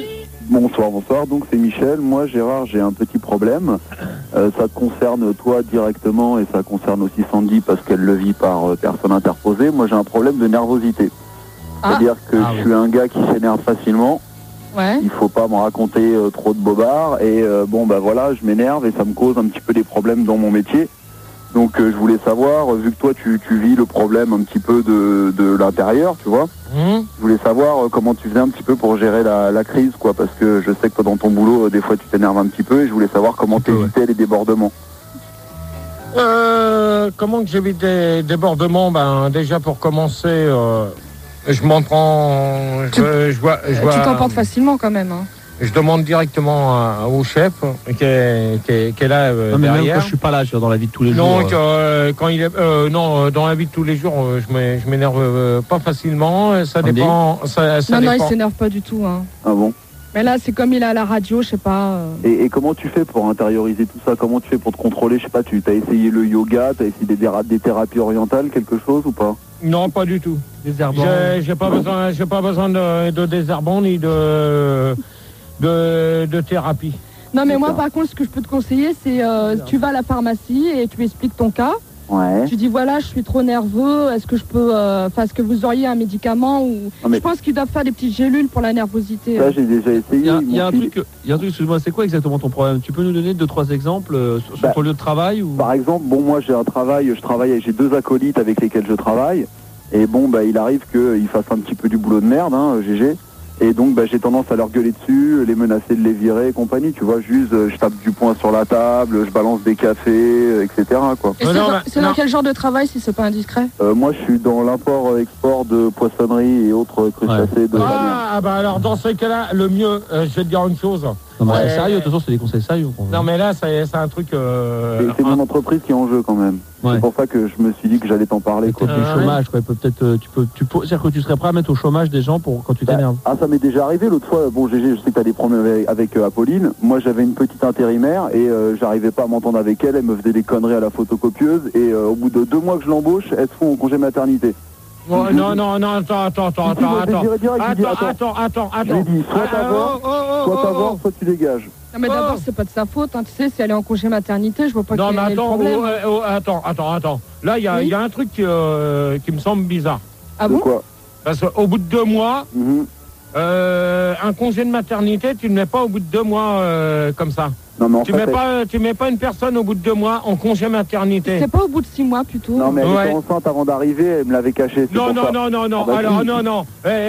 Bonsoir. Donc c'est Michel. Moi, Gérard, j'ai un petit problème. Ça te concerne toi directement et ça concerne aussi Sandy parce qu'elle le vit par personne interposée. Moi, j'ai un problème de nervosité. C'est-à-dire que je suis un gars qui s'énerve facilement. Ouais. Il faut pas me raconter trop de bobards. Et je m'énerve et ça me cause un petit peu des problèmes dans mon métier. Donc je voulais savoir, vu que toi tu vis le problème un petit peu de l'intérieur, tu vois, je voulais savoir comment tu faisais un petit peu pour gérer la crise, quoi, parce que je sais que toi dans ton boulot, des fois tu t'énerves un petit peu et je voulais savoir comment t'évitais les débordements. Comment que j'évite des débordements? Déjà pour commencer, je m'en prends... Tu t'emportes facilement quand même, hein. Je demande directement au chef qui est là derrière. Même quand je suis pas là, je suis dans la vie de tous les jours. Donc quand il est dans la vie de tous les jours, je m'énerve pas facilement. Ça dépend. Non, il s'énerve pas du tout. Hein. Ah bon? Mais là, c'est comme il est à la radio, je sais pas. Et comment tu fais pour intérioriser tout ça? Comment tu fais pour te contrôler? Je sais pas, tu as essayé le yoga, tu as essayé des thérapies orientales, quelque chose ou pas? Non, pas du tout. Désherbant. J'ai pas besoin de désherbant ni de thérapie. Non, mais moi, par contre, ce que je peux te conseiller, c'est tu vas à la pharmacie et tu expliques ton cas. Ouais. Tu dis voilà, je suis trop nerveux, est-ce que je peux, est-ce que vous auriez un médicament ou je pense qu'ils doivent faire des petites gélules pour la nervosité. Ça, j'ai déjà essayé. Il y a un truc, excuse-moi, c'est quoi exactement ton problème? Tu peux nous donner 2-3 exemples sur ton lieu de travail ou... Par exemple, bon, moi j'ai un travail, j'ai 2 acolytes avec lesquels je travaille, et bon, bah il arrive qu'ils fassent un petit peu du boulot de merde, hein, GG. Et donc j'ai tendance à leur gueuler dessus, les menacer de les virer et compagnie, tu vois, juste je tape du poing sur la table, je balance des cafés, etc. quoi. Et c'est dans quel genre de travail si c'est pas indiscret? Moi je suis dans l'import-export de poissonnerie et autres crustacés de la mer. Ah bah alors dans ce cas-là, le mieux, je vais te dire une chose. Non, mais sérieux, de toute façon c'est des conseils sérieux. Non mais là c'est un truc... C'est mon entreprise qui est en jeu quand même. Ouais. C'est pour ça que je me suis dit que j'allais t'en parler. Peut-être du chômage, quoi. Peut-être c'est-à-dire que tu serais prêt à mettre au chômage des gens pour quand tu t'énerves. Ah, ça m'est déjà arrivé l'autre fois. Bon, GG, je sais que t'as des problèmes avec Apolline. Moi, j'avais une petite intérimaire et j'arrivais pas à m'entendre avec elle. Elle me faisait des conneries à la photocopieuse et au bout de 2 mois que je l'embauche, elle se fout en congé maternité. Oh, non, attends. Je lui dis, soit t'avortes, soit tu dégages. Non mais d'abord c'est pas de sa faute, hein. Tu sais, si elle est en congé maternité, je vois pas quel est le problème. Attends. Là, il y a un truc qui me semble bizarre. Ah bon? Quoi? Parce qu'au bout de 2 mois, un congé de maternité, tu ne mets pas au bout de 2 mois comme ça. Non, mais tu mets pas une personne au bout de 2 mois en congé maternité. C'est pas au bout de 6 mois plutôt. Non mais elle était enceinte avant d'arriver, elle me l'avait caché. Non. Alors non.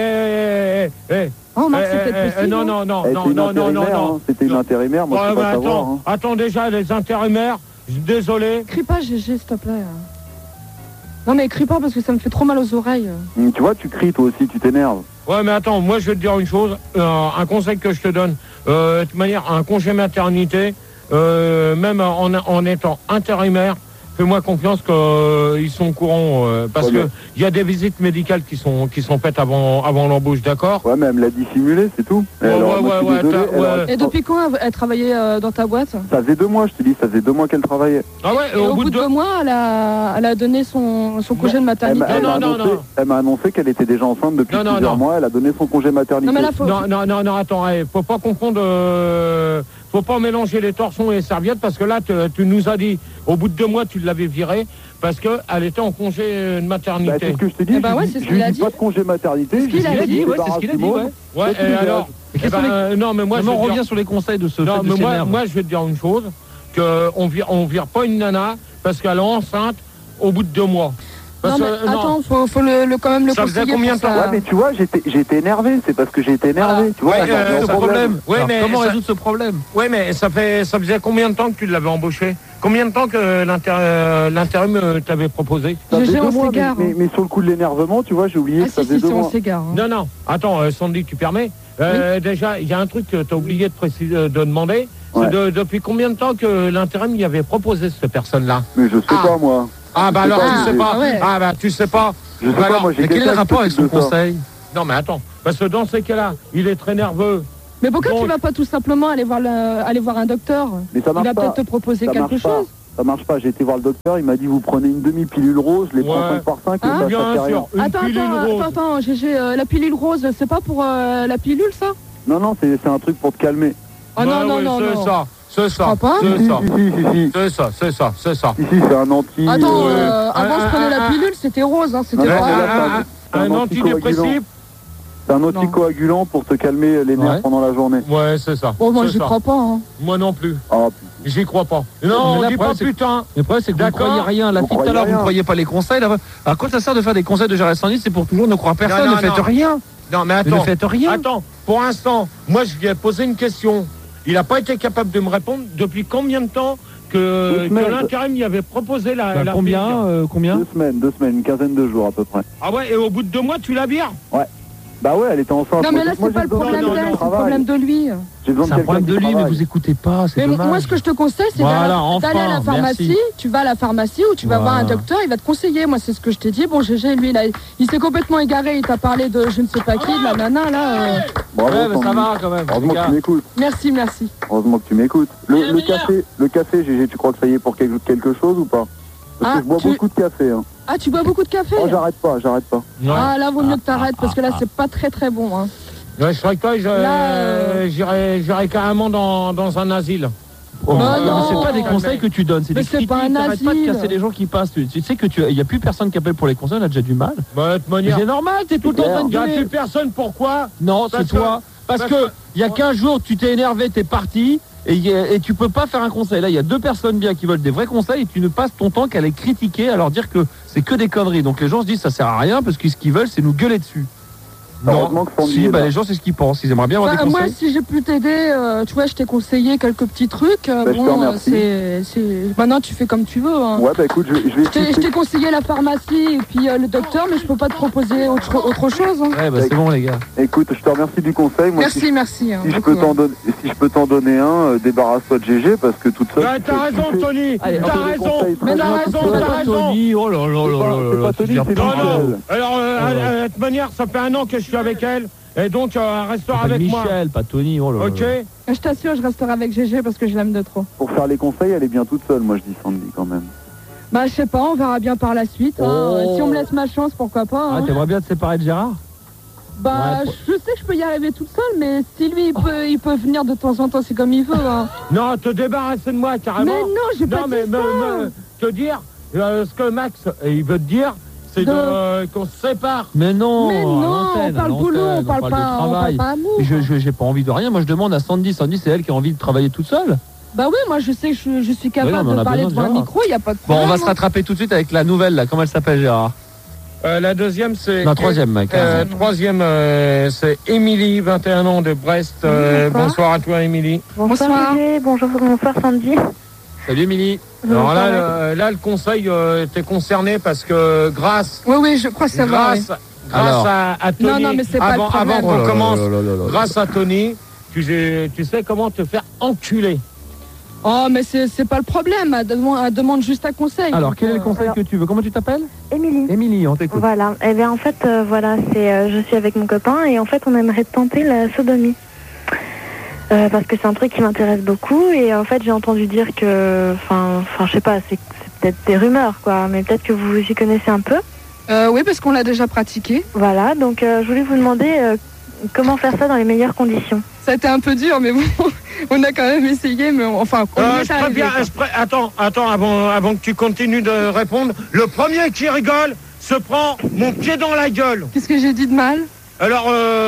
Oh Marc, c'est peut-être possible. Non. C'était une intérimaire, moi je peux pas savoir. Attends déjà, les intérimaires, désolé. Crie pas GG s'il te plaît. Non mais crie pas parce que ça me fait trop mal aux oreilles. Tu vois, tu cries toi aussi, tu t'énerves. Ouais mais attends, moi je vais te dire une chose, un conseil que je te donne. De toute manière, un congé maternité, même en étant intérimaire, fais-moi confiance qu'ils sont au courant, parce que il y a des visites médicales qui sont faites avant l'embauche, d'accord? Ouais, mais elle me l'a dissimulé, c'est tout. Et depuis quand elle travaillait dans ta boîte? Ça faisait 2 mois, je te dis, ça faisait 2 mois qu'elle travaillait. Ah ouais, et au bout de 2 mois, elle a donné son congé de maternité. Elle m'a annoncé qu'elle était déjà enceinte depuis plusieurs mois, elle a donné son congé maternité. Non, mais là, non, attends, faut pas confondre... Faut pas mélanger les torsons et les serviettes parce que là, tu nous as dit, au bout de 2 mois, tu l'avais virée parce qu'elle était en congé de maternité. C'est ce que je te dis, c'est ce qu'il a dit. Pas de congé maternité. C'est ce qu'il a dit, c'est ce qu'il a dit, ouais. Ouais, et alors non, mais moi, on revient sur les conseils de ce fait de s'énerver. Moi, je vais te dire une chose, qu'on vire pas une nana parce qu'elle est enceinte au bout de 2 mois. Non, mais attends, faut quand même le conseiller. Ça faisait combien de temps? Ouais, mais tu vois, j'étais énervé, c'est parce que j'ai été énervé. Tu vois, ce problème. Ouais, mais comment résoudre ce problème? Ouais, mais ça faisait combien de temps que tu l'avais embauché? Combien de temps que l'intérim t'avait proposé? Mais sur le coup de l'énervement, tu vois, j'ai oublié que ça faisait 2 mois. Non, attends, Sandy, tu permets? Déjà, il y a un truc que tu as oublié de demander. C'est depuis combien de temps que l'intérim y avait proposé cette personne-là? Mais je sais pas, moi. Ah bah alors tu sais pas. Ah bah tu sais pas. Je sais pas, moi j'ai quel est le rapport avec son conseil? Non mais attends, parce que dans ces cas-là, il est très nerveux. Mais pourquoi tu vas pas tout simplement aller voir un docteur? Mais ça marche il va peut-être te proposer quelque chose. Ça marche pas, j'ai été voir le docteur, il m'a dit vous prenez une demi-pilule rose, je les prends 5 par 5 et ça fait rien. Attends, GG, la pilule rose, c'est pas pour la pilule ça? Non, c'est un truc pour te calmer. Oh non. C'est ça. C'est ça. Ici, c'est un anti... Attends, avant je prenais la pilule, c'était rose, hein, c'était pas... Un antidépressif. C'est un anticoagulant pour te calmer les nerfs pendant la journée. Ouais, c'est ça. Oh, moi, j'y crois pas, hein. Moi non plus. Ah, j'y crois pas. Non, on dit pas putain. Le problème, c'est que vous ne croyez rien. La fille tout à l'heure, vous ne croyez pas les conseils. Alors, quand ça sert de faire des conseils de gérer Sandy, c'est pour toujours ne croire personne. Ne faites rien. Non, mais attends. Ne faites rien. Attends, pour l'instant, moi, je lui ai posé une question. Il n'a pas été capable de me répondre. Depuis combien de temps que l'intérim y avait proposé la combien 2 semaines, une quinzaine de jours à peu près. Ah ouais, et au bout de 2 mois, tu la vires? Ouais. Bah ouais, elle était enceinte. Non mais là c'est pas le problème d'elle, c'est le problème de lui. C'est un problème de lui, mais vous écoutez pas, c'est dommage. Moi ce que je te conseille c'est d'aller à la pharmacie, tu vas à la pharmacie ou tu vas voir un docteur, il va te conseiller, moi c'est ce que je t'ai dit. Bon GG lui il s'est complètement égaré, il t'a parlé de je ne sais pas qui, de la nana là. Bravo, Ouais, mais ça Sandy. va quand même. Heureusement que tu m'écoutes. Merci, merci. Heureusement que tu m'écoutes. Le café, Gégé, tu crois que ça y est pour quelque chose ou pas? Parce que je bois beaucoup de café. Hein. Ah, tu bois beaucoup de café? Oh, j'arrête pas. Ouais. Ah, là, vaut mieux que t'arrêtes parce que là, c'est pas très très bon. Hein. Ouais, je serais que toi, j'irais carrément dans un asile. Oh, Bah non, non. c'est pas des conseils que tu donnes, c'est Mais des c'est critiques. pas un T'arrêtes pas de asile. casser les gens qui passent. Tu sais que il y a plus personne qui appelle pour les conseils, on a déjà du mal. Bah, de toute Mais manière, c'est normal, t'es tout le temps en train de il n'y a gueuler. plus personne, pourquoi? Non, c'est toi. Parce que il y a 15 jours, tu t'es énervé, t'es parti. Et tu peux pas faire un conseil. Là, il y a deux personnes bien qui veulent des vrais conseils et tu ne passes ton temps qu'à les critiquer, à leur dire que c'est que des conneries. Donc les gens se disent ça sert à rien parce que ce qu'ils veulent, c'est nous gueuler dessus. Heureusement que Sandy Si, est bah, là. les gens, c'est ce qu'ils pensent. Ils aimeraient bien avoir des Moi, conseils. si j'ai pu t'aider, tu vois, je t'ai conseillé quelques petits trucs. je te Bon, remercie. maintenant, tu fais comme tu veux. Hein. Ouais, bah écoute, je vais Je t'ai conseillé la pharmacie et puis le docteur, mais je peux pas te proposer autre chose. Hein. Ouais, bah c'est bon, les gars. Écoute, je te remercie du conseil. Moi, Merci, merci. Hein, si je beaucoup, peux t'en donner un, débarrasse-toi de GG parce que toute seule. Ouais, t'as raison, Tony. Allez, T'as des raison. conseils très T'as bien, raison, tout seul. t'as raison. Tony, oh là là là là C'est là. pas Tony, c'est Non, Michel. non. Alors, de toute manière, ça fait un an que je suis avec elle. Et donc, elle restera avec moi. Michel, pas Tony, oh là là. Ok? Je t'assure, je resterai avec GG parce que je l'aime de trop. Pour faire les conseils, elle est bien toute seule, moi je dis Sandy quand même. Bah, je sais pas, on verra bien par la suite. Hein. Oh. Si on me laisse ma chance, pourquoi pas. Ah, Hein. t'aimerais bien te séparer de Gérard? Bah, Ouais, je sais que je peux y arriver toute seule, mais si lui, il peut venir de temps en temps, c'est comme il veut. Hein. Non, te débarrasser de moi, carrément. Mais non, j'ai pas dit ça. Te dire, ce que Max, il veut te dire, c'est qu'on se sépare. Mais non, Mais à non, l'antenne, on parle à boulot, on l'antenne, parle de pas travail. amour. Et j'ai pas envie de rien. Moi, je demande à Sandy. Sandy, c'est elle qui a envie de travailler toute seule. Bah oui, moi je sais que je suis capable Ouais, non, mais on de a parler besoin de devant un Gérard. micro, il n'y a pas de Bon, problème. on va se rattraper tout de suite avec la nouvelle, là. Comment elle s'appelle, Gérard? La deuxième, c'est... Non, troisième, mec. Troisième, c'est Émilie, 21 ans, de Brest. Bonsoir à toi, Émilie. Bonsoir. Bonsoir Sandy. Salut, Émilie. Alors là, le conseil t'es concerné parce que grâce... Oui, je crois que c'est vrai. Grâce à Tony... Non, mais c'est pas le problème. Avant qu'on Oh là commence, là là là là là. grâce à Tony, tu sais comment te faire enculer. Oh, mais c'est pas le problème, elle demande juste un conseil. Alors, quel est le conseil que tu veux? Comment tu t'appelles? Émilie. Émilie, on t'écoute. Voilà. Eh bien, en fait, voilà, je suis avec mon copain et en fait, on aimerait tenter la sodomie. Parce que c'est un truc qui m'intéresse beaucoup et en fait, j'ai entendu dire que, enfin, je sais pas, c'est peut-être des rumeurs, quoi, mais peut-être que vous y connaissez un peu. Oui, parce qu'on l'a déjà pratiqué. Voilà, donc je voulais vous demander comment faire ça dans les meilleures conditions. Ça a été un peu dur, mais bon, on a quand même essayé, mais on y est arrivé, quoi. Attends, avant que tu continues de répondre, le premier qui rigole se prend mon pied dans la gueule. Qu'est-ce que j'ai dit de mal? Alors,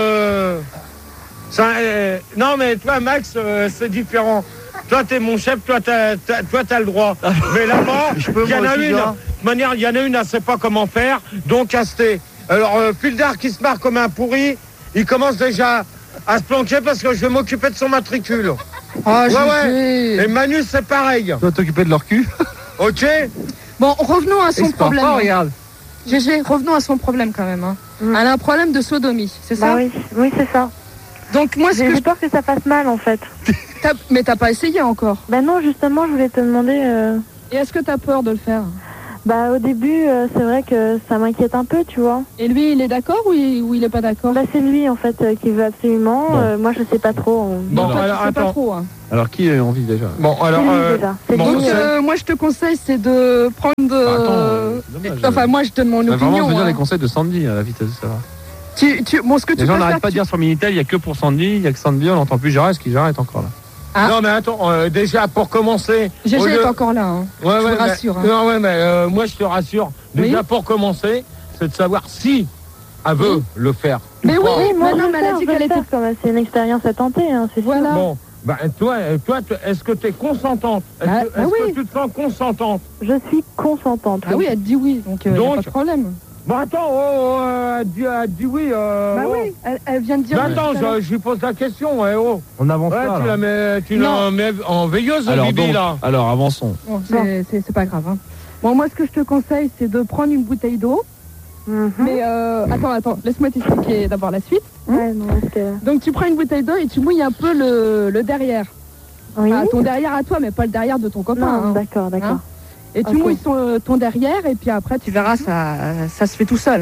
non mais toi, Max, c'est différent. Toi, t'es mon chef, toi, t'as le droit. Mais là-bas, il y en a une. De toute manière, il y en a une, elle sait pas comment faire, donc à se tait. Alors, Puldar qui se marre comme un pourri, il commence déjà à se planquer parce que je vais m'occuper de son matricule. Oh, ouais. Et Manu, c'est pareil. Tu vas t'occuper de leur cul? Ok. Bon, revenons à son problème. Oh, regarde. GG, revenons à son problème quand même. Hein. Elle a un problème de sodomie, c'est ça? Bah oui, c'est ça. Donc moi, j'ai peur que ça fasse mal en fait. Mais t'as pas essayé encore? Bah non, justement, je voulais te demander... Et est-ce que t'as peur de le faire? Bah au début, c'est vrai que ça m'inquiète un peu, tu vois. Et lui, il est d'accord ou il est pas d'accord? Bah c'est lui en fait qui veut absolument. Bon. Moi je sais pas trop. Bon, toi, alors tu sais pas attends. trop. Hein. Alors, qui a envie déjà? Bon, alors. Donc moi, je te conseille, c'est de prendre de. dommage. Enfin, moi, je donne mon Vraiment, opinion. je veux dire hein. les conseils de Sandy, à la vitesse de ça va. Bon, ce que Les tu gens peux n'arrêtent faire, pas de dire sur Minitel, il n'y a que pour Sandy, il n'y a que Sandy, on n'entend plus Gérard, est-ce qu'il Gérard est encore là? Ah. Non mais attends, déjà pour commencer... GG est encore là, hein. Je te rassure. Mais, non, ouais, mais moi je te rassure. Déjà pour commencer, c'est de savoir si elle veut le faire. Mais oui, moi non, mais elle a dit qu'elle était... C'est une expérience à tenter, hein, c'est voilà. sûr. Bon, bah toi est-ce que tu es consentante? Est-ce que tu te sens consentante? Je suis consentante. Ah oui, elle dit oui, donc, y a pas de problème. Bon attends, elle dit oui. Bah oui, elle vient de dire oui. Attends, je lui pose la question, oh. On avance Ouais, pas, tu là. la mets en veilleuse, Alors, Bibi, donc, là. alors, avançons. Bon, c'est pas grave. Hein. Bon, moi, ce que je te conseille, c'est de prendre une bouteille d'eau. Mais attends, laisse-moi t'expliquer d'abord la suite. Ouais, non, Donc, tu prends une bouteille d'eau et tu mouilles un peu le derrière. Oui. Enfin, ton derrière à toi, mais pas le derrière de ton copain. Non, hein. d'accord. Hein. Et tu mouilles ton derrière et puis après, tu verras, ça se fait tout seul. Hein.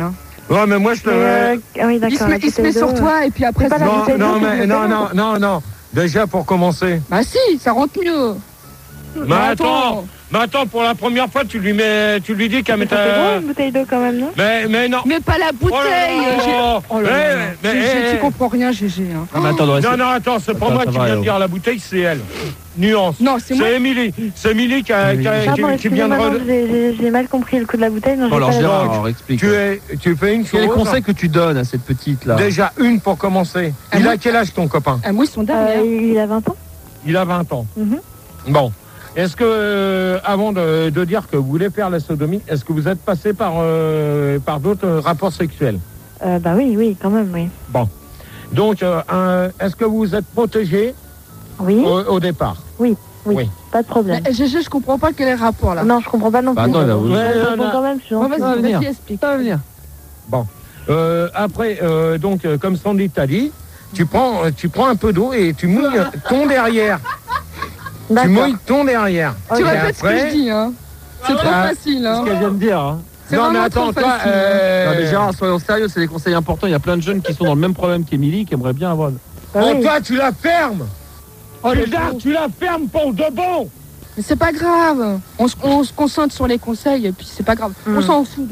Ouais, mais moi je te. Oui, d'accord. Il se met sur toi et puis après... Non. Déjà pour commencer. Bah si, ça rentre mieux. Mais attends, pour la première fois, tu lui dis qu'elle met C'est une bouteille d'eau quand même, non? Mais non. Mais pas la bouteille. Tu comprends rien, GG. Hein. Attends, c'est pas moi qui viens de dire la bouteille, c'est elle. Nuance. Non, c'est moi. C'est Émilie. C'est Émilie qui vient de... J'ai mal compris le coup de la bouteille. Non, alors Gérard, explique. Tu fais une chose. Quel conseil que tu donnes à cette petite là? Déjà une pour commencer. Il a quel âge ton copain? Moi, ils sont derrière. Il a 20 ans. Il a 20 ans. Bon. Est-ce que, avant de dire que vous voulez faire la sodomie, est-ce que vous êtes passé par d'autres rapports sexuels? Bah oui, quand même, oui. Bon. Donc, est-ce que vous êtes protégé? Oui. Au départ? Oui. Pas de problème. GG, je comprends pas quel est le rapport là. Non, je comprends pas non plus. Non, quand même, vas-y, explique. Ça va venir. Bon. Après, donc, comme Sandy t'a dit, tu prends un peu d'eau et tu mouilles ton derrière. Tu mouilles ton derrière. Tu répètes ce que je dis, hein. C'est trop facile, hein. C'est ce qu'elle vient de dire, hein. Non, mais attends, toi... Non, mais Gérard, soyons sérieux, c'est des conseils importants. Il y a plein de jeunes qui sont dans le même problème qu'Émilie, qui aimeraient bien avoir... toi, tu la fermes. Tu la fermes pour de bon. Mais c'est pas grave. On se concentre sur les conseils et puis c'est pas grave. On s'en fout.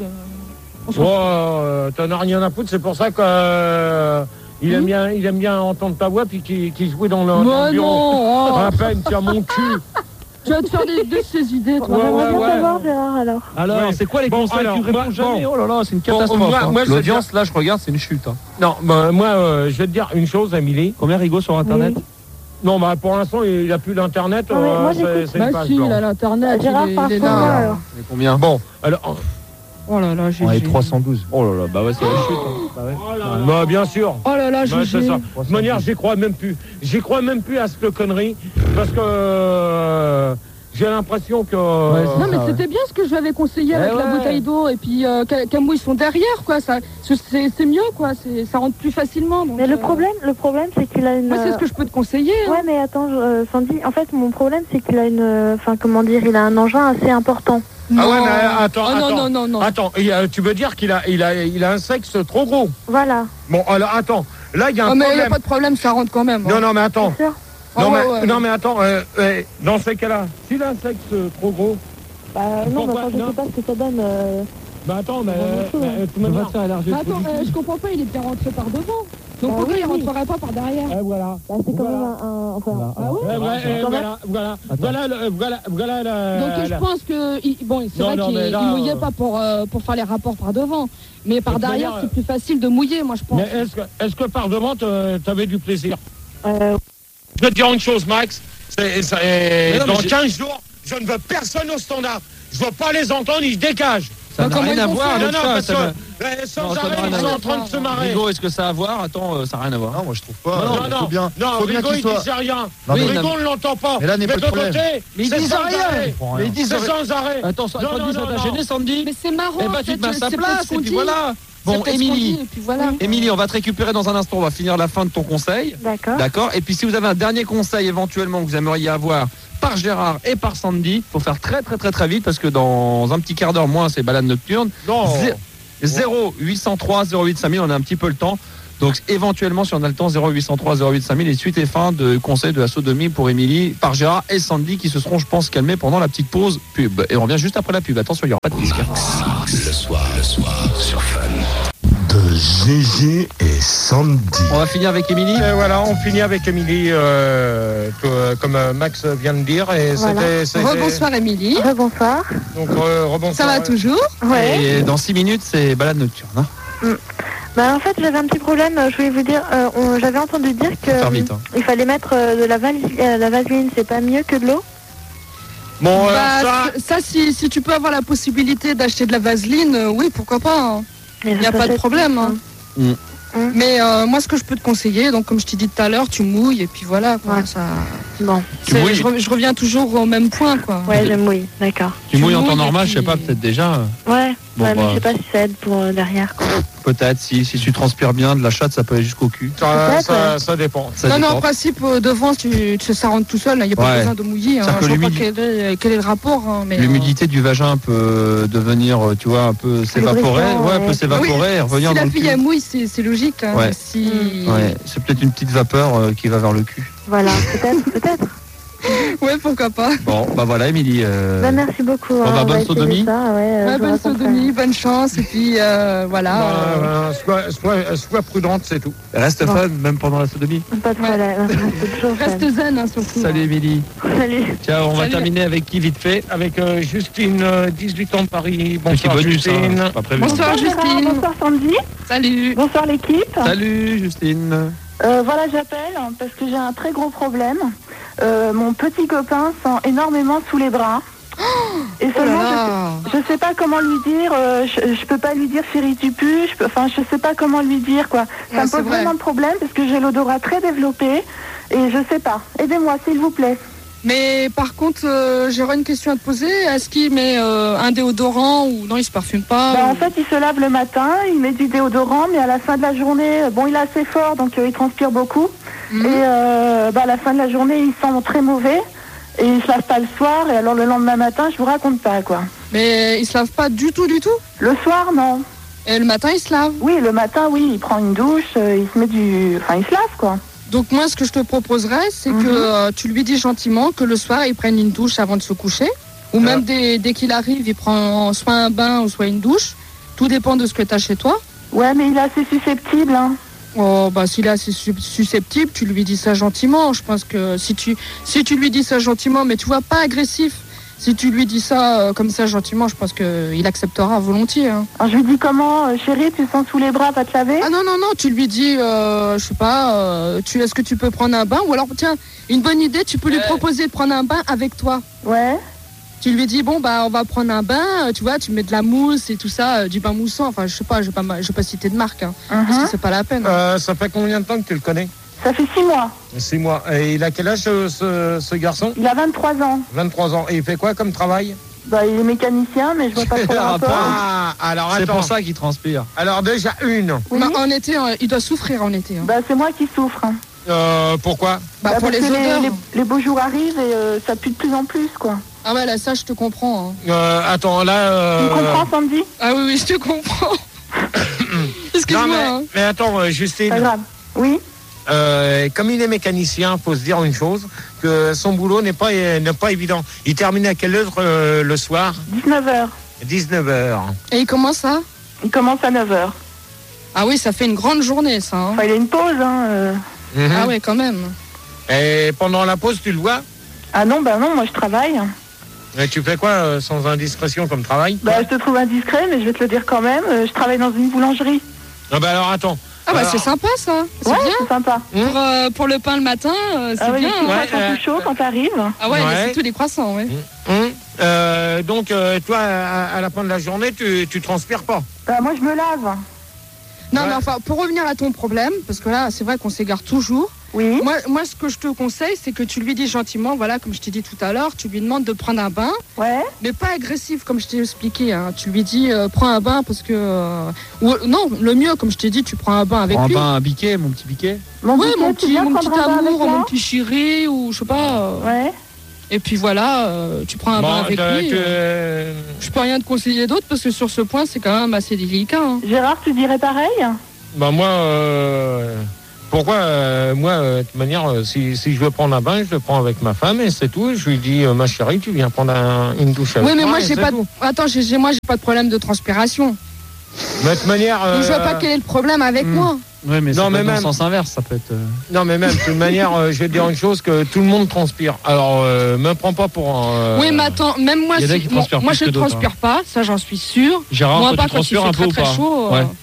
T'en as rien à foutre, c'est pour ça que... Il aime bien entendre ta voix puis qu'il jouait dans le bureau. À peine, tiens mon cul. Tu vas te faire de ces idées, toi. On va savoir, Gérard, alors. C'est quoi les conseils? Tu réponds jamais. Oh là là, c'est une catastrophe. L'audience, là, je regarde, c'est une chute. Non, moi, je vais te dire une chose, Émilie. Combien Rigaud sur Internet? Non, bah pour l'instant, il n'a plus d'Internet. C'est une page blanche. Il a l'Internet. Gérard, il est là. alors. Combien? Bon, alors... Oh là là, GG. On est 312. Oh là là, bah ouais, c'est la chute. Bah ouais. Bah bien sûr. Oh là là, GG. C'est ça. De toute manière, j'y crois même plus. J'y crois même plus à cette connerie. Parce que j'ai l'impression que... non, mais c'était bien ce que je lui avais conseillé avec la bouteille d'eau. Et puis, qu'elle mouille son derrière, quoi. C'est mieux, quoi. Ça rentre plus facilement. Donc, mais le problème, c'est qu'il a une... Moi, c'est ce que je peux te conseiller. Hein. Ouais, mais attends, Sandy, en fait, mon problème, c'est qu'il a une... Enfin, comment dire, il a un engin assez important. Non. Ah ouais, mais attends, non. Attends, tu veux dire qu'il a un sexe trop gros? Voilà. Bon, alors attends, là il y a un problème. Mais il n'y a pas de problème, ça rentre quand même. Non, mais attends. Non, mais attends, dans ces cas-là, s'il a un sexe trop gros... Bah non, mais je sais pas ce que ça donne... Bah attends, mais tu vas te faire élargir. Attends, je comprends pas, il est bien rentré par devant. Donc pourquoi il rentrerait pas par derrière? Voilà. Bah, c'est quand même un... Enfin... Ah ouais, voilà. Donc je pense que... Bon, c'est vrai qu'il mouillait pas pour faire les rapports par devant. Mais par derrière, c'est plus facile de mouiller, moi je pense. Mais est-ce que par devant, t'avais du plaisir? Je vais te dire une chose, Max. Dans 15 jours, je ne veux personne au standard. Je veux pas les entendre, ils se dégagent. Ça n'a rien à voir avec ça. Sans arrêt, ils sont en train de se marrer. Rigaud, est-ce que ça a à voir? Attends, ça n'a rien à voir. Non, moi je trouve pas. Non, Rigaud, il disait rien. Rigaud, on ne l'entend pas. Mais là, n'est pas de problème. Mais ils disent rien. Mais ils disent sans arrêt. Attends, ça t'a gêné, Sandy? Mais c'est marrant. Eh ben, tu te mets à sa place et puis voilà. Bon, Émilie, on va te récupérer dans un instant. On va finir la fin de ton conseil. D'accord. Et puis, si vous avez un dernier conseil éventuellement que vous aimeriez avoir par Gérard et par Sandy, faut faire très très très très vite parce que dans un petit quart d'heure moins, c'est balade nocturne. 0803 08 5000, on a un petit peu le temps. Donc éventuellement, si on a le temps, 0803 08 5000 et suite et fin de conseil de la sodomie pour Émilie par Gérard et Sandy qui se seront, je pense, calmés pendant la petite pause pub. Et on revient juste après la pub. Attention, il n'y aura pas de disque. Le soir sur Fun. De Gégé et Sandy. On va finir avec Émilie. Voilà, on finit avec Émilie, comme Max vient de dire. Et voilà. Rebonsoir Émilie. Rebonsoir. Donc rebonsoir. Ça va toujours? Ouais. Et dans 6 minutes, c'est balade nocturne. Hein. Bah en fait j'avais un petit problème, je voulais vous dire, j'avais entendu dire que il fallait mettre de la vaseline, c'est pas mieux que de l'eau? Bon, ça si tu peux avoir la possibilité d'acheter de la vaseline, oui pourquoi pas, hein. Il n'y a pas de problème. Hein. Mais moi ce que je peux te conseiller, donc comme je t'ai dit tout à l'heure, tu mouilles et puis voilà quoi, ouais. ça... Bon. Je reviens toujours au même point quoi. Ouais, je mouille, d'accord. Tu mouilles en temps normal, je sais pas, peut-être déjà. Ouais. Bon, mais je sais pas si ça aide pour derrière, quoi. Peut-être, si tu transpires bien, de la chatte, ça peut aller jusqu'au cul. Ça dépend. Non, en principe, devant, ça rentre tout seul. Il n'y a pas besoin de mouiller. Hein. Je vois pas quel est le rapport. Hein, l'humidité du vagin peut devenir, tu vois, un peu s'évaporer. Peut s'évaporer et revenir dans le cul. Si la fille mouille, c'est logique. Hein, c'est peut-être une petite vapeur qui va vers le cul. Voilà, peut-être. Ouais, pourquoi pas. Bon, bah voilà, Émilie. Merci beaucoup. Bonne sodomie. Bonne sodomie, bonne chance. Et puis, voilà. Sois prudente, c'est tout. Reste fun, même pendant la sodomie. Pas de problème. Reste zen, hein, surtout. Salut, Émilie. Salut. Tiens, on va terminer avec qui, vite fait? Avec Justine, 18 ans de Paris. Bonsoir, bonus, Justine. Hein, pas prévu. Bonsoir, Justine. Bonsoir, Sandy. Salut. Bonsoir, l'équipe. Salut, Justine. Voilà, j'appelle parce que j'ai un très gros problème. Mon petit copain sent énormément sous les bras. Et seulement, je sais pas comment lui dire. Je peux pas lui dire chérie tu pues. Je sais pas comment lui dire quoi. Ça me pose vraiment de problème parce que j'ai l'odorat très développé et je sais pas. Aidez-moi s'il vous plaît. Mais par contre, j'aurais une question à te poser. Est-ce qu'il met un déodorant ou non, il se parfume pas En fait, il se lave le matin, il met du déodorant, mais à la fin de la journée, il est assez fort, donc il transpire beaucoup. Et à la fin de la journée, il sent très mauvais. Et il se lave pas le soir, et alors le lendemain matin, je vous raconte pas, quoi. Mais il se lave pas du tout? Le soir, non. Et le matin, il se lave? Oui, le matin, oui, il prend une douche, il se met il se lave, quoi. Donc moi, ce que je te proposerais, c'est que tu lui dis gentiment que le soir, il prenne une douche avant de se coucher. Ou même dès qu'il arrive, il prend soit un bain ou soit une douche. Tout dépend de ce que tu as chez toi. Ouais, mais il est assez susceptible, hein. Oh, s'il est assez susceptible, tu lui dis ça gentiment. Je pense que si tu lui dis ça gentiment, mais tu vois, pas agressif. Si tu lui dis ça comme ça gentiment, je pense qu'il acceptera volontiers. Hein. Alors je lui dis comment, chérie, tu sens sous les bras, va te laver? Ah non, tu lui dis, je sais pas, est-ce que tu peux prendre un bain? Ou alors, tiens, une bonne idée, tu peux lui proposer de prendre un bain avec toi. Ouais. Tu lui dis, on va prendre un bain, tu vois, tu mets de la mousse et tout ça, du bain moussant. Enfin, je sais pas, je vais pas citer de marque, hein, parce que c'est pas la peine. Ça fait combien de temps que tu le connais? Ça fait 6 mois. 6 mois. Et il a quel âge ce garçon? Il a 23 ans. 23 ans. Et il fait quoi comme travail? Il est mécanicien, mais je vois pas trop le rapport. Alors c'est pour ça qu'il transpire. Alors déjà une. Oui. En été, il doit souffrir en été. Hein. C'est moi qui souffre. Pourquoi? Pour les odeurs. Les beaux jours arrivent et ça pue de plus en plus, quoi. Ah ouais, là, ça, je te comprends. Hein. Attends, là... Tu me comprends, Sandy? Ah oui, je te comprends. Excuse-moi. Mais attends, Justine. Pas grave. Oui? Comme il est mécanicien, faut se dire une chose, que son boulot n'est pas évident. Il termine à quelle heure le soir? 19h. 19h. Et il commence à? Il commence à 9h. Ah oui, ça fait une grande journée, ça. Hein. Il a une pause, hein. Ah oui, quand même. Et pendant la pause, tu le vois? Ah non, non, moi je travaille. Et tu fais quoi sans indiscrétion comme travail? Je te trouve indiscret, mais je vais te le dire quand même. Je travaille dans une boulangerie. Alors attends. C'est sympa ça. C'est bien. C'est sympa. Pour le pain le matin, c'est bien. Les croissants tout chaud quand t'arrives. Ah ouais, c'est tous les croissants, ouais. Donc toi, à la fin de la journée, tu transpires pas? Moi je me lave. Non, mais enfin, pour revenir à ton problème, parce que là, c'est vrai qu'on s'égare toujours. Oui. Moi, ce que je te conseille, c'est que tu lui dis gentiment, voilà, comme je t'ai dit tout à l'heure, tu lui demandes de prendre un bain. Ouais. Mais pas agressif, comme je t'ai expliqué. Hein. Tu lui dis, prends un bain parce que... non, le mieux, comme je t'ai dit, tu prends un bain avec lui. Un bain, un biquet, mon petit biquet. Mon petit amour, mon petit chéri, ou je sais pas. Ouais. Et puis voilà, tu prends un bain avec lui. Je peux rien te conseiller d'autre parce que sur ce point, c'est quand même assez délicat. Hein. Gérard, tu dirais pareil? Pourquoi moi, de toute manière, si je veux prendre un bain, je le prends avec ma femme et c'est tout. Je lui dis, ma chérie, tu viens prendre une douche avec moi. Oui, mais moi, j'ai pas. Attends, moi, j'ai pas de problème de transpiration. Mais de toute manière. Donc, je vois pas quel est le problème avec moi. Oui, mais non, mais dans le sens inverse, ça peut être. Non, mais même, de toute manière, je vais te dire une chose, que tout le monde transpire. Alors, me prends pas pour un... Oui, mais attends, même moi, moi je ne transpire pas, ça j'en suis sûr. Gérard, moi, tu transpires un peu ou pas? chaud,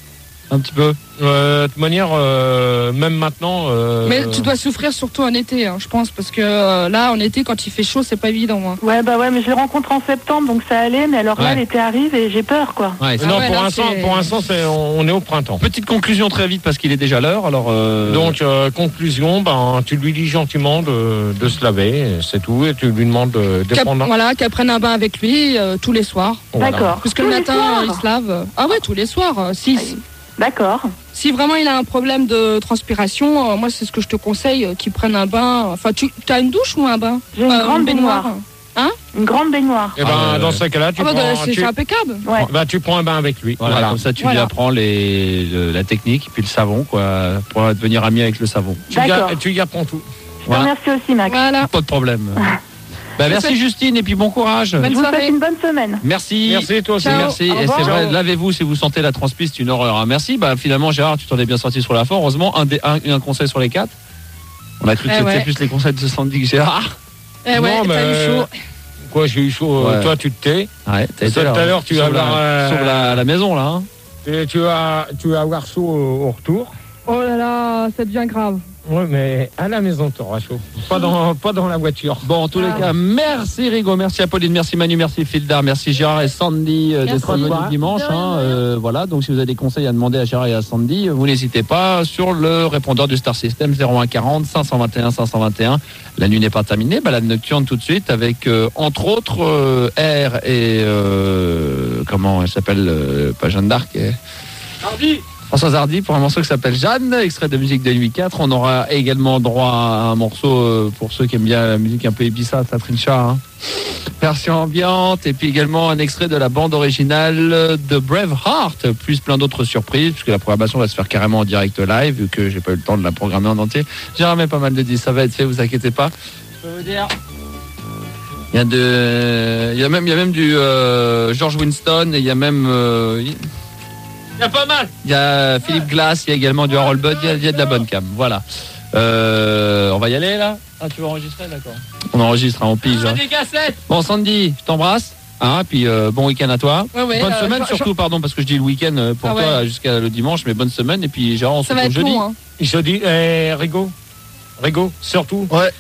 Un petit peu. De toute manière, même maintenant. Mais tu dois souffrir surtout en été, hein, je pense, parce que là, en été, quand il fait chaud, c'est pas évident. Hein. Ouais, mais je l'ai rencontré en septembre, donc ça allait. Mais alors là, l'été arrive et j'ai peur, quoi. Ouais, non, pour l'instant, on est au printemps. Petite conclusion très vite parce qu'il est déjà l'heure. Alors. Donc conclusion, tu lui dis gentiment de se laver, c'est tout, et tu lui demandes de prendre. Voilà, qu'elle prenne un bain avec lui tous les soirs. Voilà. D'accord. Parce que le matin, il se lave. Ah ouais, tous les soirs. D'accord. Si vraiment il a un problème de transpiration, moi c'est ce que je te conseille, qu'il prenne un bain. Enfin, tu as une douche ou un bain? J'ai une grande baignoire. Hein? Une grande baignoire. Et dans ce cas-là, c'est impeccable. Ouais. Tu prends un bain avec lui. Voilà. Comme ça, tu lui apprends la technique, puis le savon, quoi, pour devenir ami avec le savon. Tu y apprends tout. Je te remercie aussi, Max. Voilà. Pas de problème. Merci Justine et puis bon courage. Je vous souhaite une bonne semaine. Merci. Merci toi aussi. Merci. Et c'est vrai, lavez-vous si vous sentez la transpi, c'est une horreur. Hein. Merci. Finalement Gérard, tu t'en es bien sorti sur la fin. Heureusement, un conseil sur les 4. On a cru que c'était plus les conseils de Sandy que Gérard. T'as eu chaud. Quoi, j'ai eu chaud. Toi, tu te tais. Ouais, t'as été tout à l'heure, tu vas avoir sur la maison là. Hein. Et tu vas avoir chaud au retour. Oh là là, ça devient grave. Oui, mais à la maison, tu auras chaud. Pas dans la voiture. Bon, en tous les cas, merci Rigo, merci Apolline, merci Manu, merci Fildar, merci Gérard et Sandy d'être venus dimanche. Voilà, donc si vous avez des conseils à demander à Gérard et à Sandy, vous n'hésitez pas sur le répondeur du Star System 01 40 521 521. La nuit n'est pas terminée. Balade nocturne tout de suite avec, entre autres, R et... comment elle s'appelle pas Jeanne d'Arc Hardy. Françoise Hardy pour un morceau qui s'appelle Jeanne, extrait de musique de nuit 4. On aura également droit à un morceau pour ceux qui aiment bien la musique un peu Ibiza, Catherine Chat, version ambiante, et puis également un extrait de la bande originale de Braveheart, plus plein d'autres surprises, puisque la programmation va se faire carrément en direct live, vu que j'ai pas eu le temps de la programmer en entier. J'ai ramé pas mal de disques, ça va être fait, vous inquiétez pas. Je peux vous dire. Il y a même du George Winston, et il y a même... Il y a pas mal. Il y a Philippe Glass, il y a également du Harold Budd, il y a de la bonne cam. Voilà. On va y aller là. Ah, tu veux enregistrer, d'accord. On enregistre, on pige. Des cassettes. Bon, Sandy, je t'embrasse. Puis bon week-end à toi. Ouais, bonne semaine surtout, pardon, parce que je dis le week-end pour toi jusqu'à le dimanche, mais bonne semaine. Et puis Gérard, on se retrouve jeudi. Long, hein. Jeudi, Rigo, surtout. Ouais.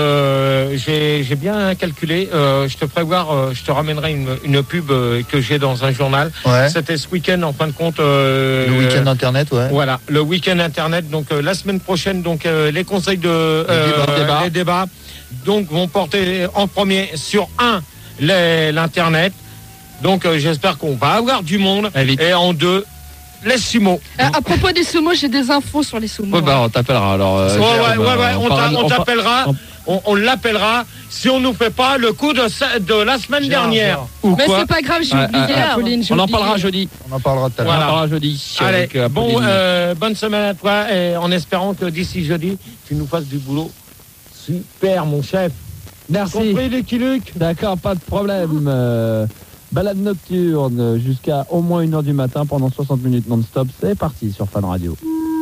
J'ai bien calculé. Je te prévois, je te ramènerai une pub que j'ai dans un journal. Ouais. C'était ce week-end en fin de compte. Le week-end internet, ouais. Voilà, le week-end internet. Donc la semaine prochaine, donc les conseils les débats, donc vont porter en premier sur l'internet. Donc j'espère qu'on va avoir du monde. Et en 2. Les sumo. À propos des sumo, j'ai des infos sur les sumo. On t'appellera alors. On t'appellera. On l'appellera si on nous fait pas le coup de la semaine dernière. Mais c'est pas grave, j'ai oublié, Apolline. On en parlera jeudi. On en parlera tout à l'heure. On en parlera jeudi. Allez, bonne semaine à toi, et en espérant que d'ici jeudi, tu nous fasses du boulot. Super, mon chef. Merci. Compris, Lucky Luke. D'accord, pas de problème. Balade nocturne jusqu'à au moins 1h du matin pendant 60 minutes non-stop. C'est parti sur Fun Radio.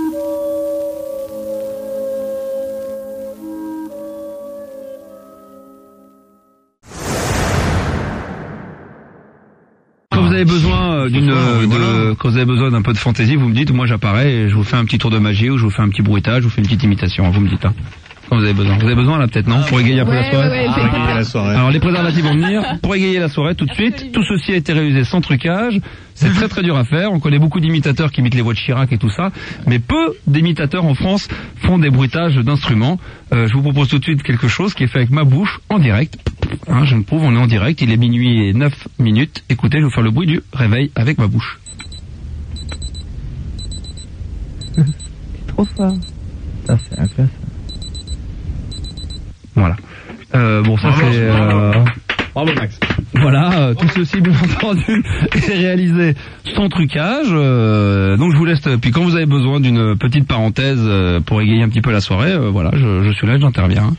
Quand vous avez besoin quand vous avez besoin d'un peu de fantaisie, vous me dites, moi j'apparais et je vous fais un petit tour de magie ou je vous fais un petit bruitage, je vous fais une petite imitation, vous me dites. Quand vous avez besoin. Vous avez besoin là peut-être, non? Pour égayer un peu la soirée. Pour égayer la soirée. Alors les préservatifs vont venir pour égayer la soirée tout de suite. Tout ceci a été réalisé sans trucage. C'est très très dur à faire. On connaît beaucoup d'imitateurs qui imitent les voix de Chirac et tout ça, mais peu d'imitateurs en France font des bruitages d'instruments. Je vous propose tout de suite quelque chose qui est fait avec ma bouche en direct. Je me prouve, on est en direct. Il est minuit et 9 minutes. Écoutez, je vais vous faire le bruit du réveil avec ma bouche. C'est trop fort. Ça c'est un classe. Voilà. Bon, ça c'est... Bravo Max. Voilà, tout ceci bien entendu est réalisé sans trucage. Donc je vous laisse. Puis quand vous avez besoin d'une petite parenthèse pour égayer un petit peu la soirée, voilà, je suis là, j'interviens.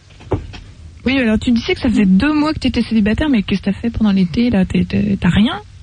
Oui, alors tu disais que ça faisait 2 mois que tu étais célibataire, mais qu'est-ce que t'as fait pendant l'été là? T'as rien?